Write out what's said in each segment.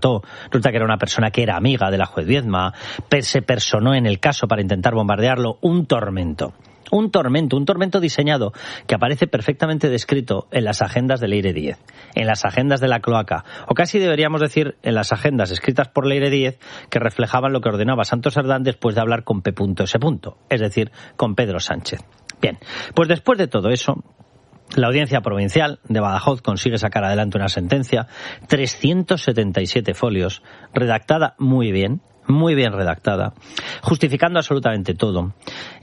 resulta que era una persona que era amiga de la juez Viedma, se personó en el caso para intentar bombardearlo, un tormento diseñado que aparece perfectamente descrito en las agendas de Leire Díez, en las agendas de la cloaca, o casi deberíamos decir en las agendas escritas por Leire Díez que reflejaban lo que ordenaba Santos Cerdán después de hablar con P.S., es decir, con Pedro Sánchez. Bien, pues después de todo eso, la Audiencia Provincial de Badajoz consigue sacar adelante una sentencia, 377 folios, redactada muy bien redactada, justificando absolutamente todo.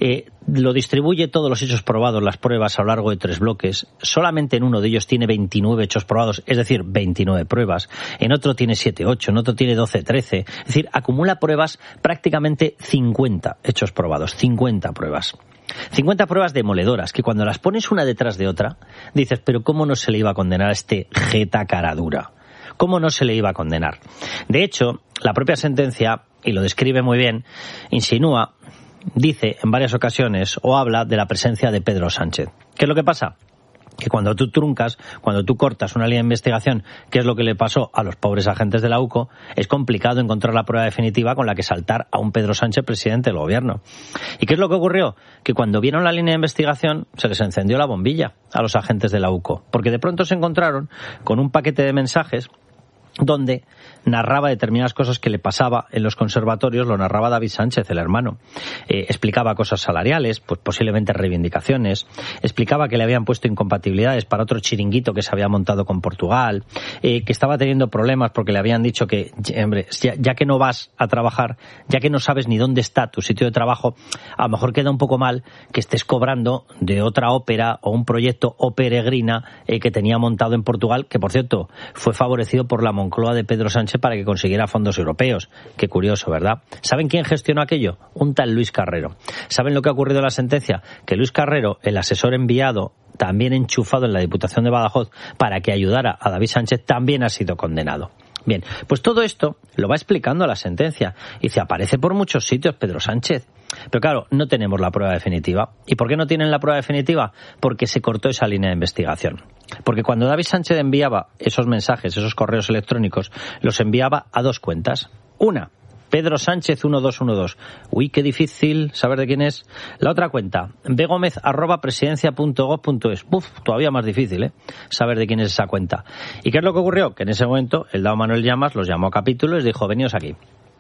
Lo distribuye todos los hechos probados, las pruebas, a lo largo de 3 bloques. Solamente en uno de ellos tiene 29 hechos probados, es decir, 29 pruebas. En otro tiene 7, 8, en otro tiene 12, 13. Es decir, acumula pruebas prácticamente 50 hechos probados, 50 pruebas. 50 pruebas demoledoras, que cuando las pones una detrás de otra, dices, pero ¿cómo no se le iba a condenar a este jeta cara dura? ¿Cómo no se le iba a condenar? De hecho, la propia sentencia, y lo describe muy bien, insinúa, dice en varias ocasiones, o habla de la presencia de Pedro Sánchez. ¿Qué es lo que pasa? Que cuando tú truncas, cuando tú cortas una línea de investigación, que es lo que le pasó a los pobres agentes de la UCO, es complicado encontrar la prueba definitiva con la que saltar a un Pedro Sánchez presidente del gobierno. ¿Y qué es lo que ocurrió? Que cuando vieron la línea de investigación se les encendió la bombilla a los agentes de la UCO, porque de pronto se encontraron con un paquete de mensajes donde narraba determinadas cosas que le pasaba en los conservatorios, lo narraba David Sánchez, el hermano. Explicaba cosas salariales, pues posiblemente reivindicaciones, explicaba que le habían puesto incompatibilidades para otro chiringuito que se había montado con Portugal, que estaba teniendo problemas porque le habían dicho que, hombre, ya que no vas a trabajar, ya que no sabes ni dónde está tu sitio de trabajo, a lo mejor queda un poco mal que estés cobrando de otra ópera o un proyecto o peregrina que tenía montado en Portugal, que por cierto fue favorecido por la Moncloa de Pedro Sánchez para que consiguiera fondos europeos. Qué curioso, ¿verdad? ¿Saben quién gestionó aquello? Un tal Luis Carrero. ¿Saben lo que ha ocurrido en la sentencia? Que Luis Carrero, el asesor enviado, también enchufado en la Diputación de Badajoz para que ayudara a David Sánchez, también ha sido condenado. Bien, pues todo esto lo va explicando la sentencia. Y se aparece por muchos sitios Pedro Sánchez. Pero claro, no tenemos la prueba definitiva. ¿Y por qué no tienen la prueba definitiva? Porque se cortó esa línea de investigación. Porque cuando David Sánchez enviaba esos mensajes, esos correos electrónicos, los enviaba a 2 cuentas. Una, Pedro Sánchez 1212. Uy, qué difícil saber de quién es. La otra cuenta, begomez@presidencia.gov.es. Todavía más difícil, saber de quién es esa cuenta. ¿Y qué es lo que ocurrió? Que en ese momento el dao Manuel Llamas los llamó a capítulo y les dijo, veníos aquí,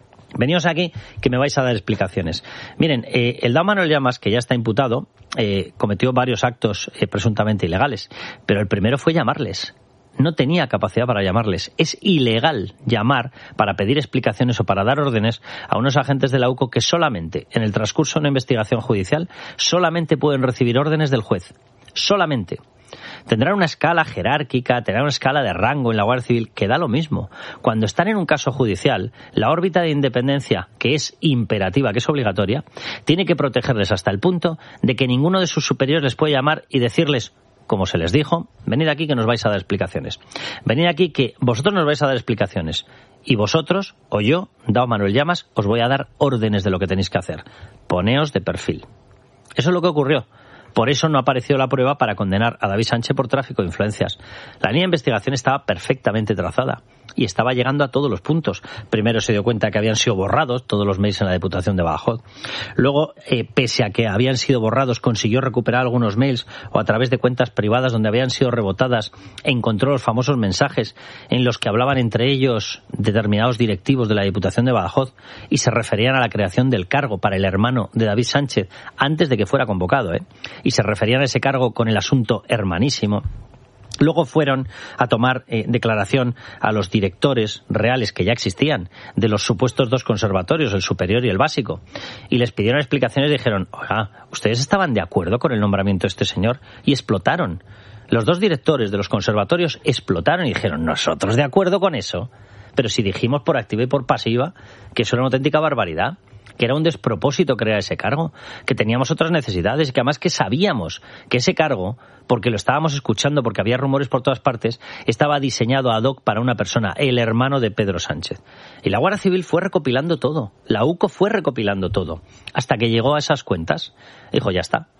que me vais a dar explicaciones. Miren, el dao Manuel Llamas, que ya está imputado, cometió varios actos presuntamente ilegales, pero el primero fue llamarles. No tenía capacidad para llamarles. Es ilegal llamar para pedir explicaciones o para dar órdenes a unos agentes de la UCO que solamente, en el transcurso de una investigación judicial, solamente pueden recibir órdenes del juez. Solamente. Tendrán una escala jerárquica, tendrán una escala de rango en la Guardia Civil, que da lo mismo. Cuando están en un caso judicial, la órbita de independencia, que es imperativa, que es obligatoria, tiene que protegerles hasta el punto de que ninguno de sus superiores les puede llamar y decirles, como se les dijo, venid aquí que nos vais a dar explicaciones. Venid aquí que vosotros nos vais a dar explicaciones. Y vosotros, o yo, dao Manuel Llamas, os voy a dar órdenes de lo que tenéis que hacer. Poneos de perfil. Eso es lo que ocurrió. Por eso no apareció la prueba para condenar a David Sánchez por tráfico de influencias. La línea de investigación estaba perfectamente trazada y estaba llegando a todos los puntos. Primero se dio cuenta que habían sido borrados todos los mails en la Diputación de Badajoz. Luego, pese a que habían sido borrados, consiguió recuperar algunos mails o a través de cuentas privadas donde habían sido rebotadas, encontró los famosos mensajes en los que hablaban entre ellos determinados directivos de la Diputación de Badajoz y se referían a la creación del cargo para el hermano de David Sánchez antes de que fuera convocado, y se referían a ese cargo con el asunto hermanísimo. Luego fueron a tomar declaración a los directores reales que ya existían de los supuestos 2 conservatorios, el superior y el básico, y les pidieron explicaciones y dijeron, oiga, ¿ustedes estaban de acuerdo con el nombramiento de este señor? Y explotaron. Los 2 directores de los conservatorios explotaron y dijeron, nosotros de acuerdo con eso, pero si dijimos por activa y por pasiva que eso era una auténtica barbaridad, que era un despropósito crear ese cargo, que teníamos otras necesidades y que además que sabíamos que ese cargo, porque lo estábamos escuchando, porque había rumores por todas partes, estaba diseñado ad hoc para una persona, el hermano de Pedro Sánchez. Y la Guardia Civil fue recopilando todo, la UCO fue recopilando todo, hasta que llegó a esas cuentas. Dijo, ya está.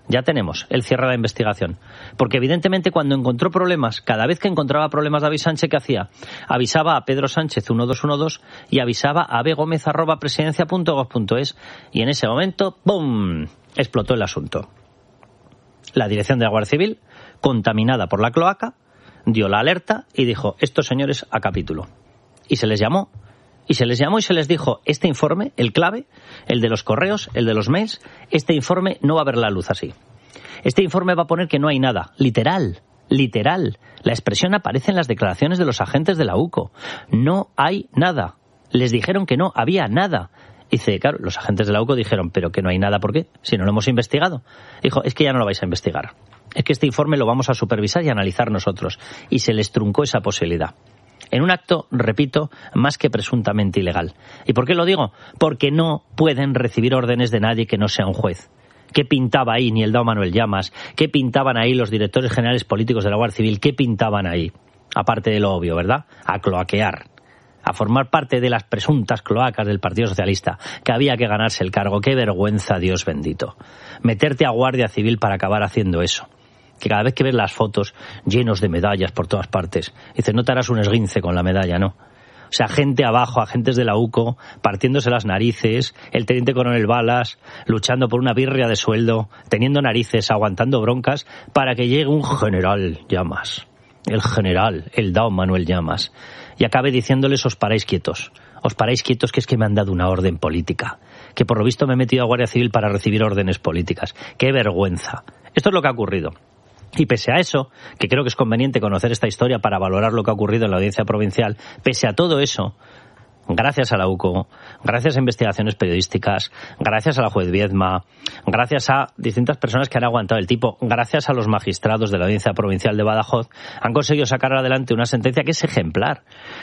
Ya tenemos el cierre de la investigación. Porque evidentemente cuando encontró problemas, cada vez que encontraba problemas David Sánchez, ¿qué hacía? Avisaba a Pedro Sánchez 1212 y avisaba a bgomez@presidencia.gov.es y en ese momento, ¡bum!, explotó el asunto. La dirección de la Guardia Civil, contaminada por la cloaca, dio la alerta y dijo, estos señores a capítulo. Y se les llamó. Y se les dijo, este informe, el clave, el de los correos, el de los mails, este informe no va a ver la luz así. Este informe va a poner que no hay nada. Literal. La expresión aparece en las declaraciones de los agentes de la UCO. No hay nada. Les dijeron que no había nada. Dice, claro, los agentes de la UCO dijeron, pero que no hay nada, ¿por qué? Si no lo hemos investigado. Dijo, es que ya no lo vais a investigar. Es que este informe lo vamos a supervisar y analizar nosotros. Y se les truncó esa posibilidad. En un acto, repito, más que presuntamente ilegal. ¿Y por qué lo digo? Porque no pueden recibir órdenes de nadie que no sea un juez. ¿Qué pintaba ahí Nieldao Manuel Llamas? ¿Qué pintaban ahí los directores generales políticos de la Guardia Civil? ¿Qué pintaban ahí? Aparte de lo obvio, ¿verdad? A cloaquear. A formar parte de las presuntas cloacas del Partido Socialista, que había que ganarse el cargo. ¡Qué vergüenza, Dios bendito! Meterte a Guardia Civil para acabar haciendo eso. Que cada vez que ves las fotos llenos de medallas por todas partes, dices, no te harás un esguince con la medalla, ¿no? O sea, gente abajo, agentes de la UCO, partiéndose las narices, el teniente coronel Balas, luchando por una birria de sueldo, teniendo narices, aguantando broncas, para que llegue un general Llamas, el general, el Dao Manuel Llamas, y acabe diciéndoles, os paráis quietos, que es que me han dado una orden política, que por lo visto me he metido a Guardia Civil para recibir órdenes políticas. ¡Qué vergüenza! Esto es lo que ha ocurrido. Y pese a eso, que creo que es conveniente conocer esta historia para valorar lo que ha ocurrido en la audiencia provincial, pese a todo eso, gracias a la UCO, gracias a investigaciones periodísticas, gracias a la juez Viedma, gracias a distintas personas que han aguantado el tipo, gracias a los magistrados de la audiencia provincial de Badajoz, han conseguido sacar adelante una sentencia que es ejemplar.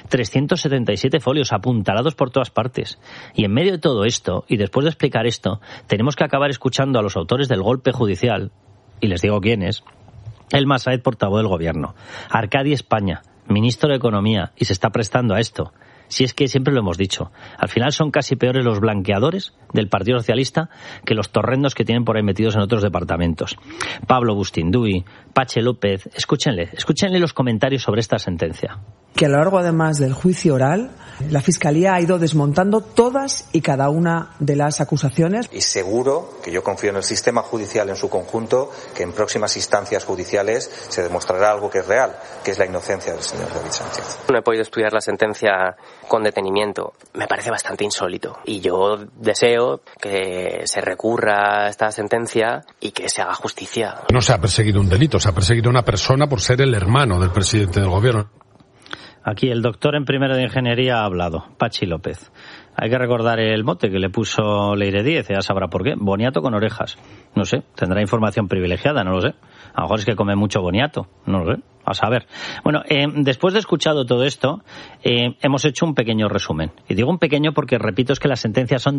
377 folios apuntalados por todas partes. Y en medio de todo esto, y después de explicar esto, tenemos que acabar escuchando a los autores del golpe judicial, y les digo quiénes. Elma Sáez, portavoz del Gobierno. Arcadi España, ministro de Economía, y se está prestando a esto. Si es que siempre lo hemos dicho. Al final son casi peores los blanqueadores del Partido Socialista que los torrendos que tienen por ahí metidos en otros departamentos. Pablo Bustinduy, Pache López, escúchenle los comentarios sobre esta sentencia. Que a lo largo, además del juicio oral, la Fiscalía ha ido desmontando todas y cada una de las acusaciones. Y seguro que yo confío en el sistema judicial en su conjunto, que en próximas instancias judiciales se demostrará algo que es real, que es la inocencia del señor David Sánchez. No he podido estudiar la sentencia con detenimiento. Me parece bastante insólito. Y yo deseo que se recurra a esta sentencia y que se haga justicia. No se ha perseguido un delito, se ha perseguido a una persona por ser el hermano del presidente del Gobierno. Aquí el doctor en primero de Ingeniería ha hablado, Pachi López. Hay que recordar el mote que le puso Leire Díez, ya sabrá por qué. Boniato con orejas. No sé, tendrá información privilegiada, no lo sé. A lo mejor es que come mucho boniato, no lo sé, a saber. Bueno, después de escuchado todo esto, hemos hecho un pequeño resumen. Y digo un pequeño porque, repito, es que la sentencia son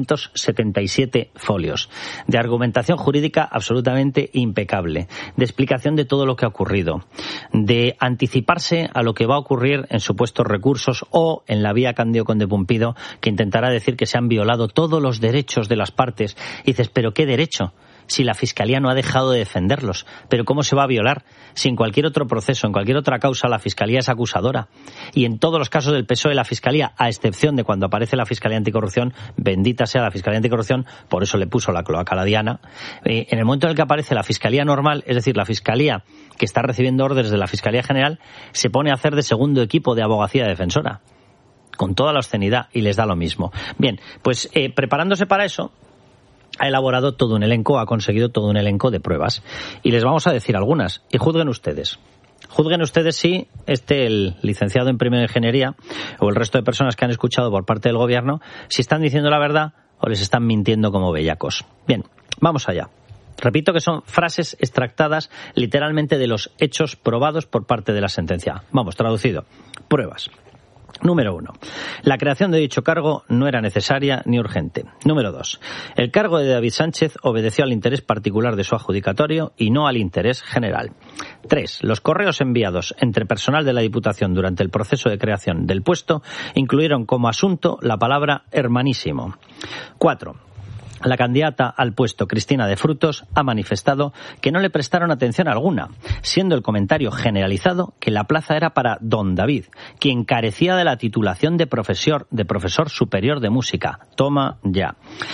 377 folios. De argumentación jurídica absolutamente impecable. De explicación de todo lo que ha ocurrido. De anticiparse a lo que va a ocurrir en supuestos recursos o en la vía Cándido Conde Pumpido, que intentará decir que se han violado todos los derechos de las partes. Y dices, ¿pero qué derecho? Si la Fiscalía no ha dejado de defenderlos. ¿Pero cómo se va a violar? Si en cualquier otro proceso, en cualquier otra causa, la Fiscalía es acusadora. Y en todos los casos del PSOE, la Fiscalía, a excepción de cuando aparece la Fiscalía Anticorrupción, bendita sea la Fiscalía Anticorrupción, por eso le puso la cloaca a la Diana, en el momento en el que aparece la Fiscalía normal, es decir, la Fiscalía que está recibiendo órdenes de la Fiscalía General, se pone a hacer de segundo equipo de abogacía defensora. Con toda la obscenidad, y les da lo mismo. Bien, pues preparándose para eso, ha elaborado todo un elenco, ha conseguido todo un elenco de pruebas. Y les vamos a decir algunas, y juzguen ustedes. Juzguen ustedes si el licenciado en primero de Ingeniería, o el resto de personas que han escuchado por parte del Gobierno, si están diciendo la verdad o les están mintiendo como bellacos. Bien, vamos allá. Repito que son frases extractadas literalmente de los hechos probados por parte de la sentencia. Vamos, traducido. Pruebas. Número 1. La creación de dicho cargo no era necesaria ni urgente. Número 2. El cargo de David Sánchez obedeció al interés particular de su adjudicatario y no al interés general. 3. Los correos enviados entre personal de la Diputación durante el proceso de creación del puesto incluyeron como asunto la palabra hermanísimo. 4. La candidata al puesto, Cristina de Frutos, ha manifestado que no le prestaron atención alguna, siendo el comentario generalizado que la plaza era para don David, quien carecía de la titulación de profesor superior de música. Toma ya.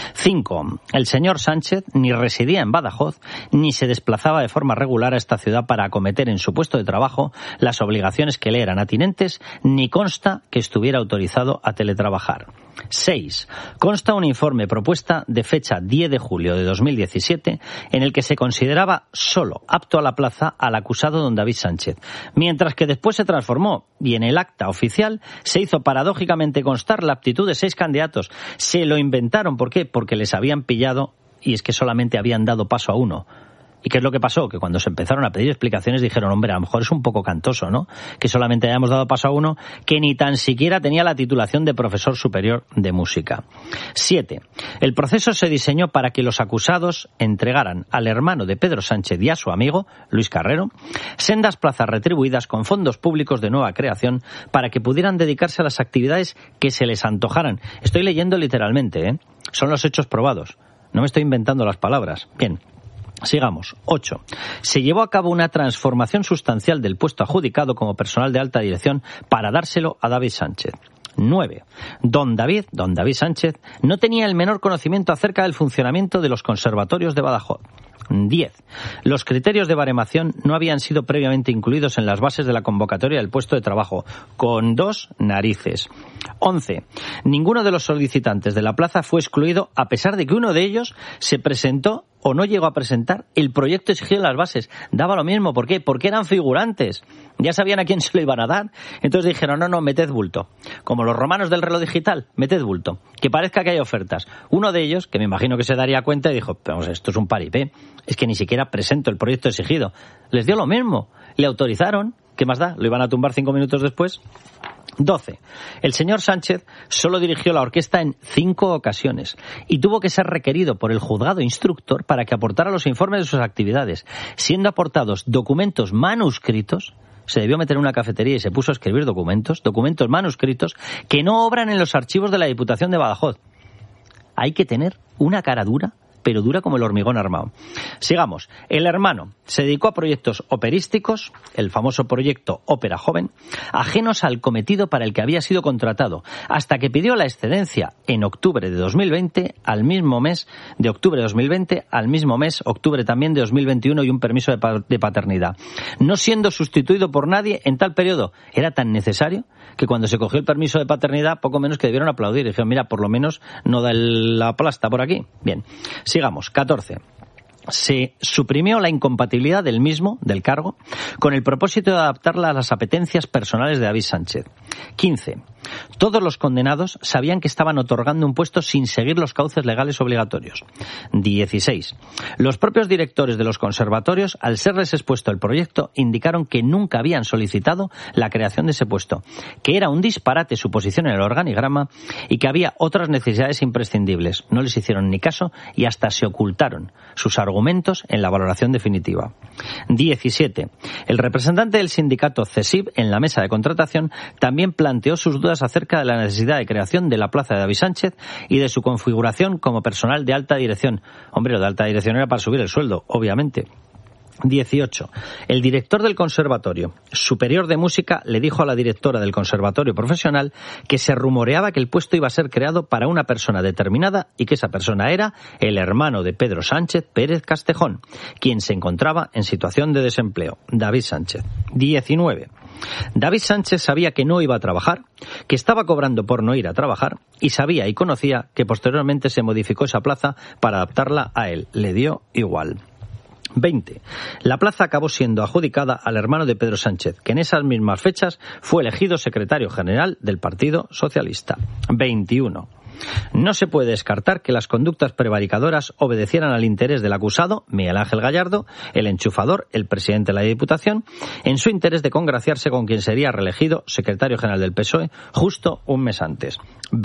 5. El señor Sánchez ni residía en Badajoz, ni se desplazaba de forma regular a esta ciudad para acometer en su puesto de trabajo las obligaciones que le eran atinentes, ni consta que estuviera autorizado a teletrabajar. 6. Consta un informe propuesta de fecha 10 de julio de 2017 en el que se consideraba solo apto a la plaza al acusado don David Sánchez, mientras que después se transformó y en el acta oficial se hizo paradójicamente constar la aptitud de 6 candidatos. Se lo inventaron. ¿Por qué? Porque les habían pillado y es que solamente habían dado paso a uno. ¿Y qué es lo que pasó? Que cuando se empezaron a pedir explicaciones dijeron, hombre, a lo mejor es un poco cantoso, ¿no? Que solamente hayamos dado paso a uno que ni tan siquiera tenía la titulación de profesor superior de música. 7. El proceso se diseñó para que los acusados entregaran al hermano de Pedro Sánchez y a su amigo, Luis Carrero, sendas plazas retribuidas con fondos públicos de nueva creación para que pudieran dedicarse a las actividades que se les antojaran. Estoy leyendo literalmente, ¿eh? Son los hechos probados. No me estoy inventando las palabras. Bien. Sigamos. 8. Se llevó a cabo una transformación sustancial del puesto adjudicado como personal de alta dirección para dárselo a David Sánchez. 9. Don David Sánchez no tenía el menor conocimiento acerca del funcionamiento de los conservatorios de Badajoz. 10. Los criterios de baremación no habían sido previamente incluidos en las bases de la convocatoria del puesto de trabajo, con 2 narices. 11. Ninguno de los solicitantes de la plaza fue excluido, a pesar de que uno de ellos se presentó o no llegó a presentar el proyecto exigido en las bases. Daba lo mismo. ¿Por qué? Porque eran figurantes. Ya sabían a quién se lo iban a dar. Entonces dijeron, no, meted bulto. Como los romanos del reloj digital, meted bulto. Que parezca que hay ofertas. Uno de ellos, que me imagino que se daría cuenta, dijo, vamos, esto es un paripé. Es que ni siquiera presento el proyecto exigido. Les dio lo mismo. Le autorizaron. ¿Qué más da? ¿Lo iban a tumbar 5 minutos después? 12. El señor Sánchez solo dirigió la orquesta en 5 ocasiones y tuvo que ser requerido por el juzgado instructor para que aportara los informes de sus actividades. Siendo aportados documentos manuscritos, se debió meter en una cafetería y se puso a escribir documentos manuscritos que no obran en los archivos de la Diputación de Badajoz. Hay que tener una cara dura, pero dura como el hormigón armado. Sigamos. El hermano se dedicó a proyectos operísticos, el famoso proyecto Ópera Joven, ajenos al cometido para el que había sido contratado, hasta que pidió la excedencia en octubre de 2020, al mismo mes de octubre de 2020, al mismo mes, octubre también de 2021, y un permiso de paternidad. No siendo sustituido por nadie en tal periodo. Era tan necesario que cuando se cogió el permiso de paternidad, poco menos que debieron aplaudir. Y dijeron, mira, por lo menos no da la plasta por aquí. Bien. Sigamos. 14. Se suprimió la incompatibilidad del mismo, del cargo, con el propósito de adaptarla a las apetencias personales de David Sánchez. 15. Todos los condenados sabían que estaban otorgando un puesto sin seguir los cauces legales obligatorios. 16. Los propios directores de los conservatorios, al serles expuesto el proyecto, indicaron que nunca habían solicitado la creación de ese puesto, que era un disparate su posición en el organigrama y que había otras necesidades imprescindibles. No les hicieron ni caso y hasta se ocultaron sus argumentos en la valoración definitiva. 17. El representante del sindicato CESIB en la mesa de contratación también planteó sus dudas acerca de la necesidad de creación de la plaza de David Sánchez y de su configuración como personal de alta dirección. Hombre, lo de alta dirección era para subir el sueldo, obviamente. 18. El director del Conservatorio Superior de Música le dijo a la directora del Conservatorio Profesional que se rumoreaba que el puesto iba a ser creado para una persona determinada y que esa persona era el hermano de Pedro Sánchez Pérez Castejón, quien se encontraba en situación de desempleo, David Sánchez. 19. David Sánchez sabía que no iba a trabajar, que estaba cobrando por no ir a trabajar y sabía y conocía que posteriormente se modificó esa plaza para adaptarla a él. Le dio igual. 20. La plaza acabó siendo adjudicada al hermano de Pedro Sánchez, que en esas mismas fechas fue elegido secretario general del Partido Socialista. 21. No se puede descartar que las conductas prevaricadoras obedecieran al interés del acusado, Miguel Ángel Gallardo, el enchufador, el presidente de la Diputación, en su interés de congraciarse con quien sería reelegido secretario general del PSOE justo un mes antes.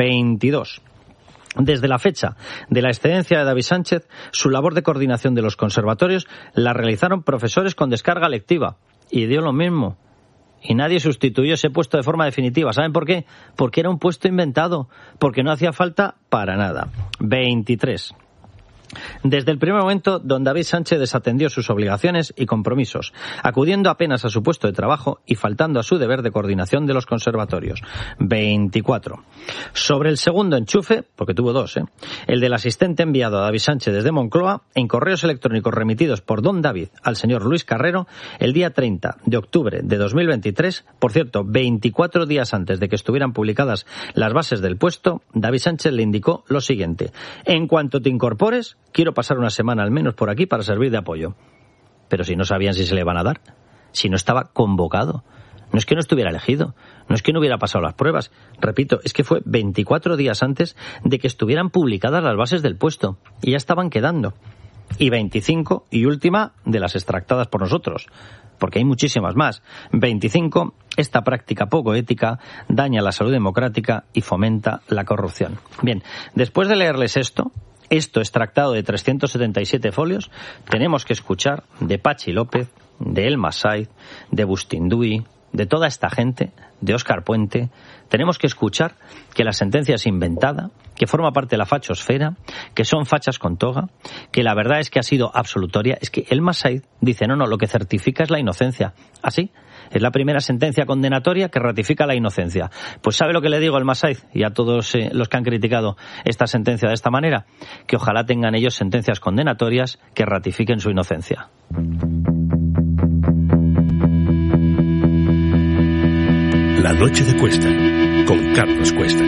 22. Desde la fecha de la excedencia de David Sánchez, su labor de coordinación de los conservatorios la realizaron profesores con descarga lectiva. Y dio lo mismo. Y nadie sustituyó ese puesto de forma definitiva. ¿Saben por qué? Porque era un puesto inventado. Porque no hacía falta para nada. 23. Desde el primer momento, don David Sánchez desatendió sus obligaciones y compromisos, acudiendo apenas a su puesto de trabajo y faltando a su deber de coordinación de los conservatorios. 24. Sobre el segundo enchufe, porque tuvo dos, el del asistente enviado a David Sánchez desde Moncloa, en correos electrónicos remitidos por don David al señor Luis Carrero, el día 30 de octubre de 2023, por cierto, 24 días antes de que estuvieran publicadas las bases del puesto, David Sánchez le indicó lo siguiente: en cuanto te incorpores, quiero pasar una semana al menos por aquí para servir de apoyo. Pero si no sabían si se le van a dar, si no estaba convocado, no es que no estuviera elegido, no es que no hubiera pasado las pruebas. Repito, es que fue 24 días antes de que estuvieran publicadas las bases del puesto y ya estaban quedando. Y 25, y última, de las extractadas por nosotros, porque hay muchísimas más. 25, esta práctica poco ética daña la salud democrática y fomenta la corrupción. Bien, después de leerles esto extractado de 377 folios, tenemos que escuchar de Pachi López, de Elma Saiz, de Bustinduy, de toda esta gente, de Óscar Puente. Tenemos que escuchar que la sentencia es inventada, que forma parte de la fachosfera, que son fachas con toga, que la verdad es que ha sido absolutoria. Es que Elma Saiz dice, no, lo que certifica es la inocencia. ¿Así? Es la primera sentencia condenatoria que ratifica la inocencia. Pues ¿sabe lo que le digo al Masaiz y a todos los que han criticado esta sentencia de esta manera? Que ojalá tengan ellos sentencias condenatorias que ratifiquen su inocencia. La noche de Cuesta, con Carlos Cuesta.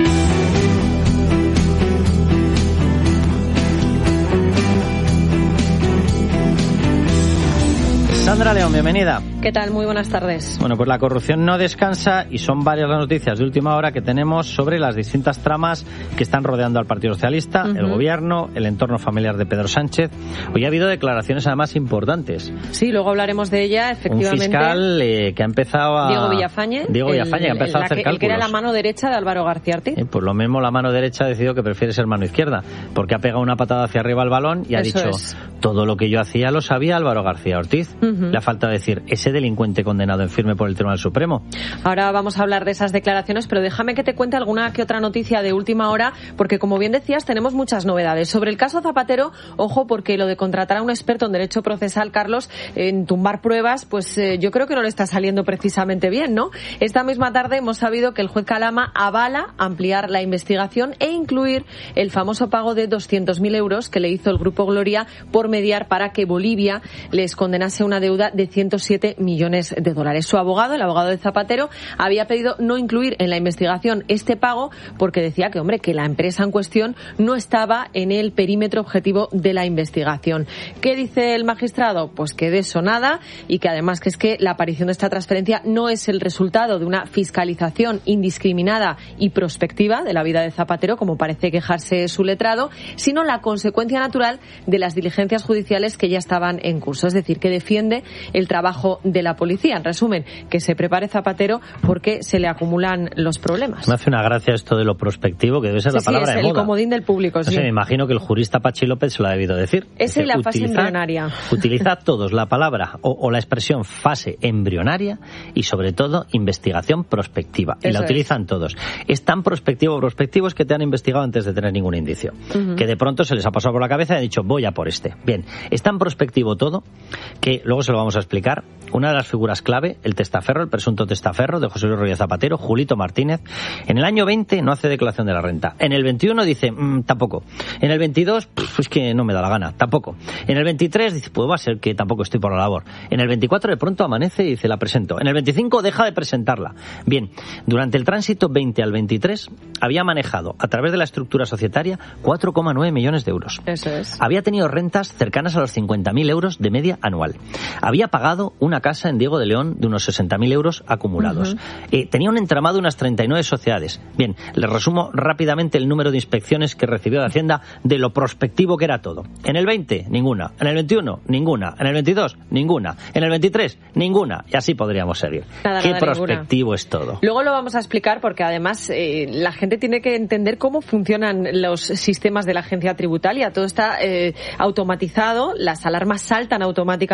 Sandra León, bienvenida. ¿Qué tal? Muy buenas tardes. Bueno, pues la corrupción no descansa y son varias las noticias de última hora que tenemos sobre las distintas tramas que están rodeando al Partido Socialista, el gobierno, el entorno familiar de Pedro Sánchez. Hoy ha habido declaraciones además importantes. Sí, luego hablaremos de ella, efectivamente. Un fiscal que ha empezado a... Diego Villafañe, que ha empezado a hacer cálculos. El que era la mano derecha de Álvaro García Ortiz. Pues lo mismo, la mano derecha ha decidido que prefiere ser mano izquierda, porque ha pegado una patada hacia arriba al balón y ha dicho, todo lo que yo hacía lo sabía Álvaro García Ortiz. Le ha faltado decir, ese delincuente condenado en firme por el Tribunal Supremo. Ahora vamos a hablar de esas declaraciones, pero déjame que te cuente alguna que otra noticia de última hora, porque como bien decías, tenemos muchas novedades. Sobre el caso Zapatero, ojo, porque lo de contratar a un experto en derecho procesal, Carlos, en tumbar pruebas, pues yo creo que no le está saliendo precisamente bien, ¿no? Esta misma tarde hemos sabido que el juez Calama avala ampliar la investigación e incluir el famoso pago de 200.000 euros que le hizo el Grupo Gloria por mediar para que Bolivia les condenase una deuda de 107 millones de dólares. Su abogado, el abogado de Zapatero, había pedido no incluir en la investigación este pago porque decía que la empresa en cuestión no estaba en el perímetro objetivo de la investigación. ¿Qué dice el magistrado? Pues que de eso nada, y que además que es que la aparición de esta transferencia no es el resultado de una fiscalización indiscriminada y prospectiva de la vida de Zapatero, como parece quejarse su letrado, sino la consecuencia natural de las diligencias judiciales que ya estaban en curso. Es decir, que defiende el trabajo de la policía. En resumen, que se prepare Zapatero porque se le acumulan los problemas. Me hace una gracia esto de lo prospectivo, que debe ser la palabra de moda. Es el comodín del público. No sé, me imagino que el jurista Pachi López se lo ha debido decir. Es en la fase embrionaria. Utilizad todos la palabra o la expresión fase embrionaria y sobre todo investigación prospectiva. Y la utilizan todos. Es tan prospectivo es que te han investigado antes de tener ningún indicio. Que de pronto se les ha pasado por la cabeza y han dicho, voy a por este. Bien, es tan prospectivo todo que luego se lo vamos a explicar. Una de las figuras clave, el testaferro, el presunto testaferro de José Luis Rodríguez Zapatero, Julito Martínez, en el año 20 no hace declaración de la renta. En el 21 dice, tampoco. En el 22, es que no me da la gana, tampoco. En el 23 dice, pues va a ser que tampoco estoy por la labor. En el 24 de pronto amanece y dice, la presento. En el 25 deja de presentarla. Bien, durante el tránsito 20 al 23 había manejado a través de la estructura societaria 4,9 millones de euros. Eso es. Había tenido rentas cercanas a los 50.000 euros de media anual. Había pagado una casa en Diego de León de unos 60.000 euros acumulados. Tenía un entramado de unas 39 sociedades. Bien, les resumo rápidamente el número de inspecciones que recibió de Hacienda de lo prospectivo que era todo. En el 20, ninguna. En el 21, ninguna. En el 22, ninguna. En el 23, ninguna. Y así podríamos seguir. Qué prospectivo es todo. Luego lo vamos a explicar porque además la gente tiene que entender cómo funcionan los sistemas de la agencia tributaria. Todo está automatizado, las alarmas saltan automáticamente cuando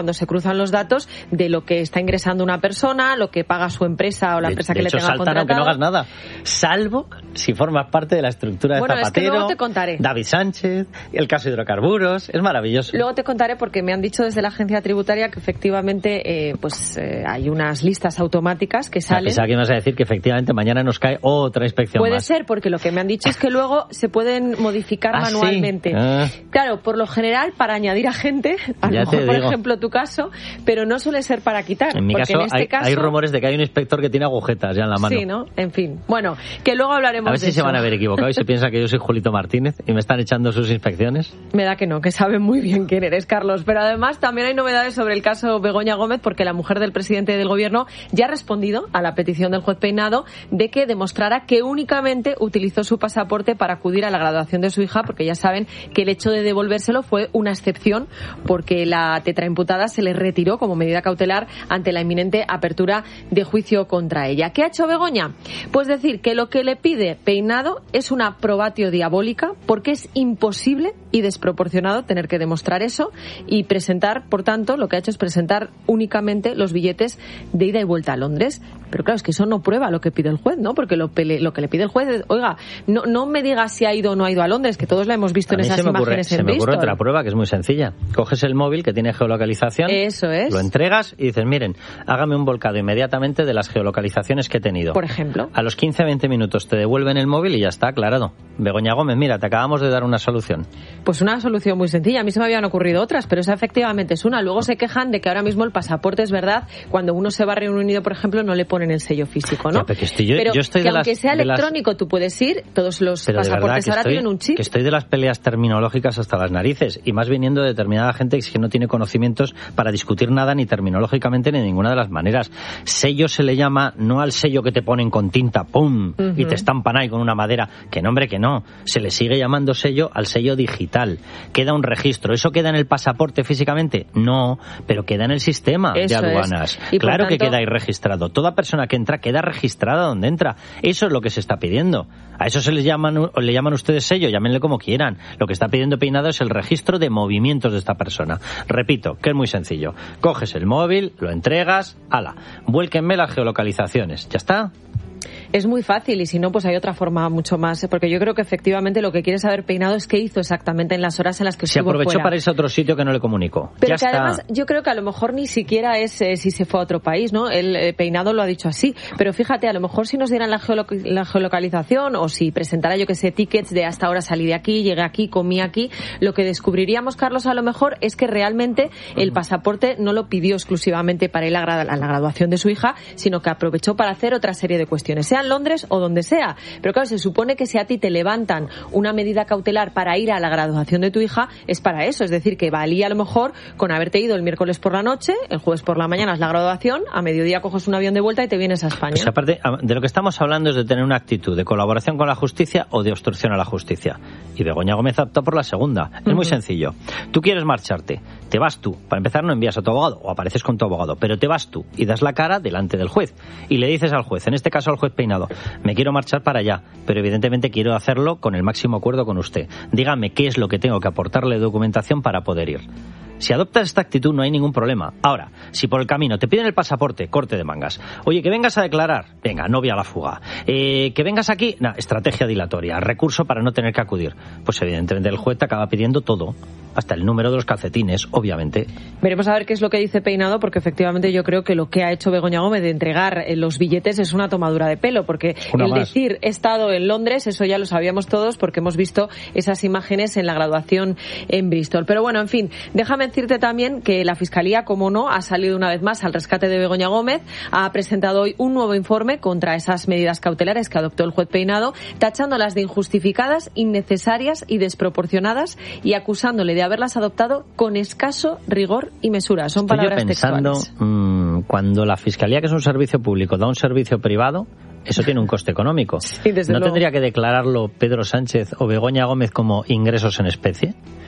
cuando se cruzan los datos de lo que está ingresando una persona, lo que paga su empresa o la empresa que le tenga contratado. De hecho, saltan aunque no hagas nada, salvo si formas parte de la estructura de Zapatero, es que luego te contaré. David Sánchez, el caso hidrocarburos, es maravilloso. Luego te contaré porque me han dicho desde la agencia tributaria que efectivamente hay unas listas automáticas que salen. Pensaba que me vas a decir que efectivamente mañana nos cae otra inspección Puede más. ser, porque lo que me han dicho es que luego se pueden modificar manualmente. ¿Sí? Claro, por lo general para añadir a gente, a lo mejor por ejemplo tu caso, pero no suele ser para quitar. En mi caso, hay rumores de que hay un inspector que tiene agujetas ya en la mano. Sí, ¿no? En fin. Bueno, que luego hablaremos de eso. A ver si se van a haber equivocado y se piensa que yo soy Julito Martínez y me están echando sus inspecciones. Me da que no, que saben muy bien quién eres, Carlos. Pero además también hay novedades sobre el caso Begoña Gómez, porque la mujer del presidente del gobierno ya ha respondido a la petición del juez Peinado de que demostrara que únicamente utilizó su pasaporte para acudir a la graduación de su hija, porque ya saben que el hecho de devolvérselo fue una excepción, porque la tetraimputada se le retiró como medida cautelar ante la inminente apertura de juicio contra ella. ¿Qué ha hecho Begoña? Pues decir que lo que le pide Peinado es una probatio diabólica, porque es imposible y desproporcionado tener que demostrar eso y presentar, por tanto, lo que ha hecho es presentar únicamente los billetes de ida y vuelta a Londres. Pero claro, es que eso no prueba lo que pide el juez, ¿no? Porque lo que le pide el juez es, oiga, no me digas si ha ido o no ha ido a Londres, que todos la hemos visto en esas imágenes en Bristol. Se me ocurre otra prueba que es muy sencilla. Coges el móvil que tiene geolocalización, eso es, lo entregas y dices, miren, hágame un volcado inmediatamente de las geolocalizaciones que he tenido. Por ejemplo. A los 15-20 minutos te devuelven el móvil y ya está aclarado. Begoña Gómez, mira, te acabamos de dar una solución. Pues una solución muy sencilla. A mí se me habían ocurrido otras, pero esa efectivamente es una. Luego se quejan de que ahora mismo el pasaporte, es verdad, cuando uno se va a Reino Unido, por ejemplo, no le ponen el sello físico, ¿no? Ya, pero yo estoy que de aunque sea electrónico, tú puedes ir, todos los pasaportes ahora tienen un chip. Que estoy de las peleas terminológicas hasta las narices, y más viniendo de determinada gente que no tiene conocimientos para discutir nada, ni terminológicamente, ni de ninguna de las maneras. Sello se le llama no al sello que te ponen con tinta, ¡pum!, y te estampan ahí con una madera. Que no, hombre, que no. Se le sigue llamando sello al sello digital. Queda un registro. ¿Eso queda en el pasaporte físicamente? No, pero queda en el sistema de aduanas. Y claro tanto, que queda ahí registrado. Toda persona que entra queda registrada donde entra. Eso es lo que se está pidiendo. A eso le llaman ustedes sello, llámenle como quieran. Lo que está pidiendo Peinado es el registro de movimientos de esta persona. Repito, que es muy sencillo. Coges el móvil, lo entregas, ¡hala! Vuélquenme las geolocalizaciones. ¿Ya está? Es muy fácil, y si no, pues hay otra forma mucho más, porque yo creo que efectivamente lo que quiere saber Peinado es qué hizo exactamente en las horas en las que estuvo fuera. Se aprovechó para irse a otro sitio que no le comunicó. Pero que además yo creo que a lo mejor ni siquiera es si se fue a otro país, ¿no? El Peinado lo ha dicho así, pero fíjate, a lo mejor si nos dieran la geolocalización, o si presentara, yo que sé, tickets de hasta ahora salí de aquí, llegué aquí, comí aquí, lo que descubriríamos, Carlos, a lo mejor es que realmente el pasaporte no lo pidió exclusivamente para ir a la graduación de su hija, sino que aprovechó para hacer otra serie de cuestiones, sea en Londres o donde sea. Pero claro, se supone que si a ti te levantan una medida cautelar para ir a la graduación de tu hija, es para eso. Es decir, que valía a lo mejor con haberte ido el miércoles por la noche, el jueves por la mañana es la graduación, a mediodía coges un avión de vuelta y te vienes a España. Pues aparte, de lo que estamos hablando es de tener una actitud de colaboración con la justicia o de obstrucción a la justicia. Y Begoña Gómez optó por la segunda. Es muy sencillo. Tú quieres marcharte, te vas tú. Para empezar, no envías a tu abogado o apareces con tu abogado, pero te vas tú y das la cara delante del juez. Y le dices al juez, en este caso al juez Peinado, me quiero marchar para allá, pero evidentemente quiero hacerlo con el máximo acuerdo con usted. Dígame qué es lo que tengo que aportarle de documentación para poder ir. Si adoptas esta actitud no hay ningún problema. Ahora, si por el camino te piden el pasaporte, corte de mangas. Oye, que vengas a declarar, venga, novia a la fuga. Que vengas aquí, estrategia dilatoria, recurso para no tener que acudir. Pues evidentemente el juez te acaba pidiendo todo, hasta el número de los calcetines, obviamente. Veremos a ver qué es lo que dice Peinado, porque efectivamente yo creo que lo que ha hecho Begoña Gómez de entregar los billetes es una tomadura de pelo, porque decir he estado en Londres, eso ya lo sabíamos todos, porque hemos visto esas imágenes en la graduación en Bristol. Pero bueno, en fin, déjame decirte también que la Fiscalía, como no, ha salido una vez más al rescate de Begoña Gómez, ha presentado hoy un nuevo informe contra esas medidas cautelares que adoptó el juez Peinado, tachándolas de injustificadas, innecesarias y desproporcionadas, y acusándole de haberlas adoptado con escaso rigor y mesura. Son palabras textuales. Estoy pensando, cuando la Fiscalía, que es un servicio público, da un servicio privado, eso tiene un coste económico. Sí, desde ¿No luego. tendría que declararlo Pedro Sánchez o Begoña Gómez como ingresos en especie?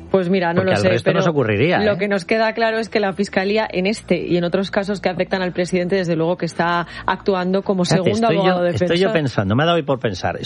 Pues mira, no porque lo sé, al resto pero nos ocurriría, lo que nos queda claro es que la Fiscalía en este y en otros casos que afectan al presidente, desde luego que está actuando como segundo abogado defensor. Estoy yo pensando, me ha dado hoy por pensar,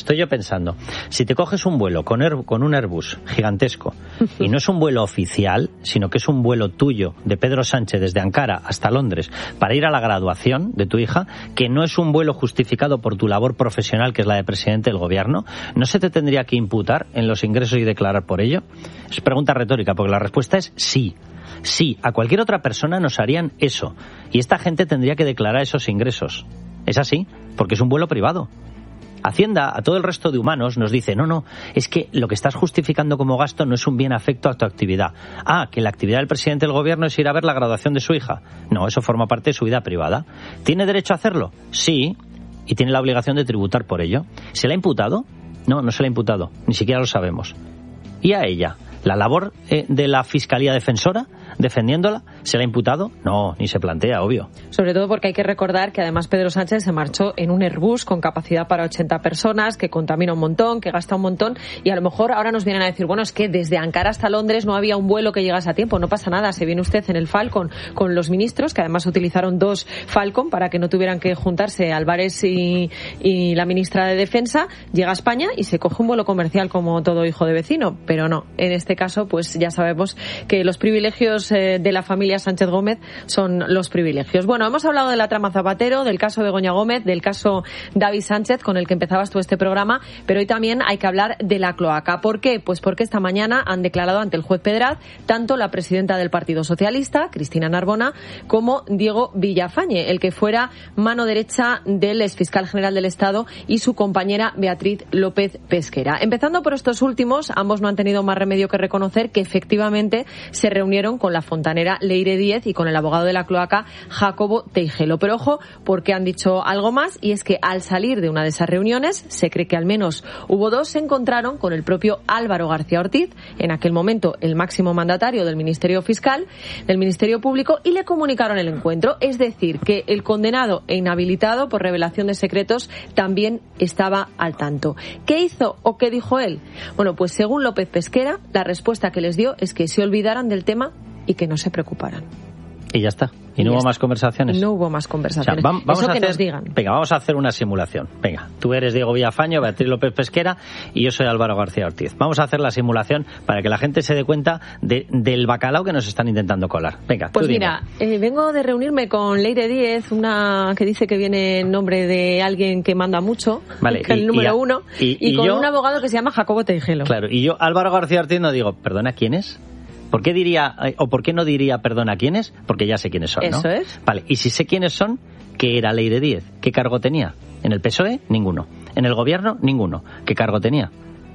si te coges un vuelo con un Airbus gigantesco y no es un vuelo oficial, sino que es un vuelo tuyo de Pedro Sánchez desde Ankara hasta Londres para ir a la graduación de tu hija, que no es un vuelo justificado por tu labor profesional, que es la de presidente del gobierno, ¿no se te tendría que imputar en los ingresos y declarar por ello? Es pregunta retórica, porque la respuesta es sí. Sí, a cualquier otra persona nos harían eso. Y esta gente tendría que declarar esos ingresos. Es así, porque es un vuelo privado. Hacienda, a todo el resto de humanos, nos dice, no, es que lo que estás justificando como gasto no es un bien afecto a tu actividad. Ah, que la actividad del presidente del gobierno es ir a ver la graduación de su hija. No, eso forma parte de su vida privada. ¿Tiene derecho a hacerlo? Sí, y tiene la obligación de tributar por ello. ¿Se le ha imputado? No, no se le ha imputado, ni siquiera lo sabemos. ¿Y a ella? ¿La labor de la Fiscalía Defensora, defendiéndola, se le ha imputado? No, ni se plantea, obvio. Sobre todo porque hay que recordar que además Pedro Sánchez se marchó en un Airbus con capacidad para 80 personas, que contamina un montón, que gasta un montón, y a lo mejor ahora nos vienen a decir, bueno, es que desde Ankara hasta Londres no había un vuelo que llegase a tiempo. No pasa nada, se viene usted en el Falcon con los ministros, que además utilizaron 2 Falcon para que no tuvieran que juntarse Álvarez y la ministra de Defensa, llega a España y se coge un vuelo comercial como todo hijo de vecino, pero no, en este caso pues ya sabemos que los privilegios de la familia Sánchez Gómez son los privilegios. Bueno, hemos hablado de la trama Zapatero, del caso Begoña Gómez, del caso David Sánchez, con el que empezabas tú este programa, pero hoy también hay que hablar de la cloaca. ¿Por qué? Pues porque esta mañana han declarado ante el juez Pedraz tanto la presidenta del Partido Socialista, Cristina Narbona, como Diego Villafañe, el que fuera mano derecha del exfiscal general del Estado, y su compañera Beatriz López Pesquera. Empezando por estos últimos, ambos no han tenido más remedio que reconocer que efectivamente se reunieron con la fontanera Leire Díez y con el abogado de la cloaca Jacobo Teijelo. Pero ojo, porque han dicho algo más, y es que al salir de una de esas reuniones, se cree que al menos hubo 2, se encontraron con el propio Álvaro García Ortiz, en aquel momento el máximo mandatario del Ministerio Fiscal, del Ministerio Público, y le comunicaron el encuentro. Es decir, que el condenado e inhabilitado por revelación de secretos también estaba al tanto. ¿Qué hizo o qué dijo él? Bueno, pues según López Pesquera, la respuesta que les dio es que se olvidaran del tema y que no se preocuparan. Y ya está. ¿Y no hubo más conversaciones? No hubo más conversaciones. O sea, vamos a hacer, nos digan. Venga, vamos a hacer una simulación. Venga, tú eres Diego Villafañe, Beatriz López Pesquera, y yo soy Álvaro García Ortiz. Vamos a hacer la simulación para que la gente se dé cuenta del bacalao que nos están intentando colar. Venga, pues tú mira, vengo de reunirme con Leire Díez, una que dice que viene en nombre de alguien que manda mucho, vale, que es el número 1, y con yo, un abogado que se llama Jacobo Teijelo. Claro, y yo, Álvaro García Ortiz, no digo, ¿perdona, quién es? ¿Por qué diría, o por qué no diría perdona quiénes? Porque ya sé quiénes son, ¿no? Eso es. Vale, y si sé quiénes son, ¿qué era Leire Díez? ¿Qué cargo tenía? ¿En el PSOE? Ninguno. ¿En el gobierno? Ninguno. ¿Qué cargo tenía?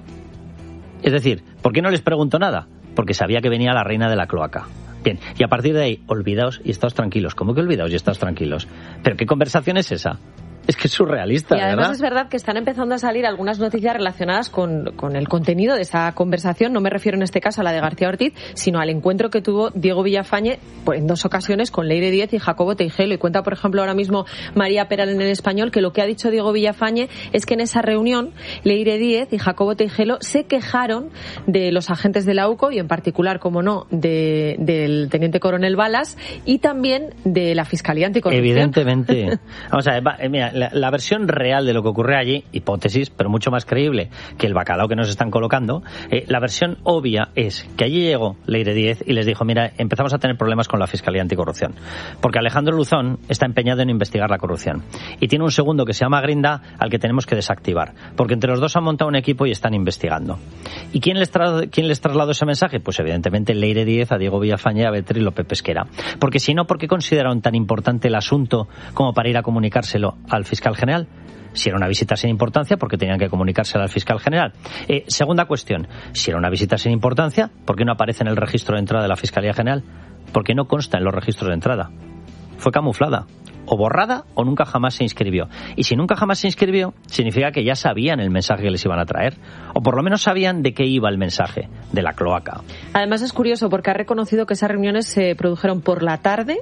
Es decir, ¿por qué no les pregunto nada? Porque sabía que venía la reina de la cloaca. Bien, y a partir de ahí, olvidaos y estáos tranquilos. ¿Cómo que olvidaos y estáos tranquilos? ¿Pero qué conversación es esa? Es que es surrealista, y además, ¿verdad? Es verdad que están empezando a salir algunas noticias relacionadas con el contenido de esa conversación. No me refiero en este caso a la de García Ortiz, sino al encuentro que tuvo Diego Villafañe en 2 ocasiones con Leire Díez y Jacobo Teijelo. Y cuenta, por ejemplo, ahora mismo María Peral en El Español, que lo que ha dicho Diego Villafañe es que en esa reunión Leire Díez y Jacobo Teijelo se quejaron de los agentes de la UCO, y en particular, como no, del teniente coronel Balas, y también de la Fiscalía Anticorrupción. Evidentemente. Vamos a ver, mira, la versión real de lo que ocurre allí, hipótesis, pero mucho más creíble que el bacalao que nos están colocando, la versión obvia es que allí llegó Leire Díez y les dijo, mira, empezamos a tener problemas con la Fiscalía Anticorrupción, porque Alejandro Luzón está empeñado en investigar la corrupción, y tiene un segundo que se llama Grinda al que tenemos que desactivar, porque entre los dos han montado un equipo y están investigando. ¿Y quién les trasladó ese mensaje? Pues evidentemente Leire Díez a Diego Villafañe y a Beatriz López Pesquera, porque si no, ¿por qué consideraron tan importante el asunto como para ir a comunicárselo al fiscal general? Si era una visita sin importancia, ¿por qué tenían que comunicársela al fiscal general? Segunda cuestión, si era una visita sin importancia, ¿por qué no aparece en el registro de entrada de la Fiscalía General? ¿Por qué no consta en los registros de entrada? Fue camuflada, o borrada, o nunca jamás se inscribió. Y si nunca jamás se inscribió, significa que ya sabían el mensaje que les iban a traer, o por lo menos sabían de qué iba el mensaje, de la cloaca. Además es curioso porque ha reconocido que esas reuniones se produjeron por la tarde,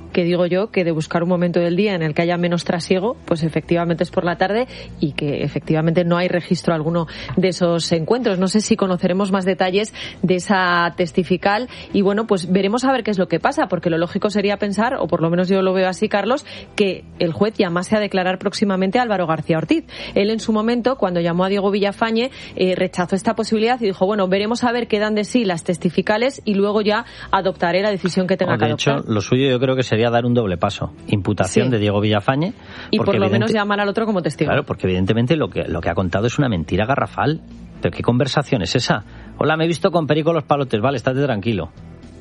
que digo yo que de buscar un momento del día en el que haya menos trasiego, pues efectivamente es por la tarde y que efectivamente no hay registro alguno de esos encuentros. No sé si conoceremos más detalles de esa testifical y bueno, pues veremos a ver qué es lo que pasa, porque lo lógico sería pensar, o por lo menos yo lo veo así, Carlos, que el juez llamase a declarar próximamente a Álvaro García Ortiz. Él en su momento, cuando llamó a Diego Villafañe, rechazó esta posibilidad y dijo, bueno, veremos a ver qué dan de sí las testificales y luego ya adoptaré la decisión que tenga que adoptar. De hecho, lo suyo yo creo que sería dar un doble paso. Imputación de Diego Villafañe. Y por lo menos llamar al otro como testigo. Claro, porque evidentemente lo que ha contado es una mentira garrafal. ¿Pero qué conversación es esa? Hola, me he visto con Perico Los Palotes. Vale, estate tranquilo.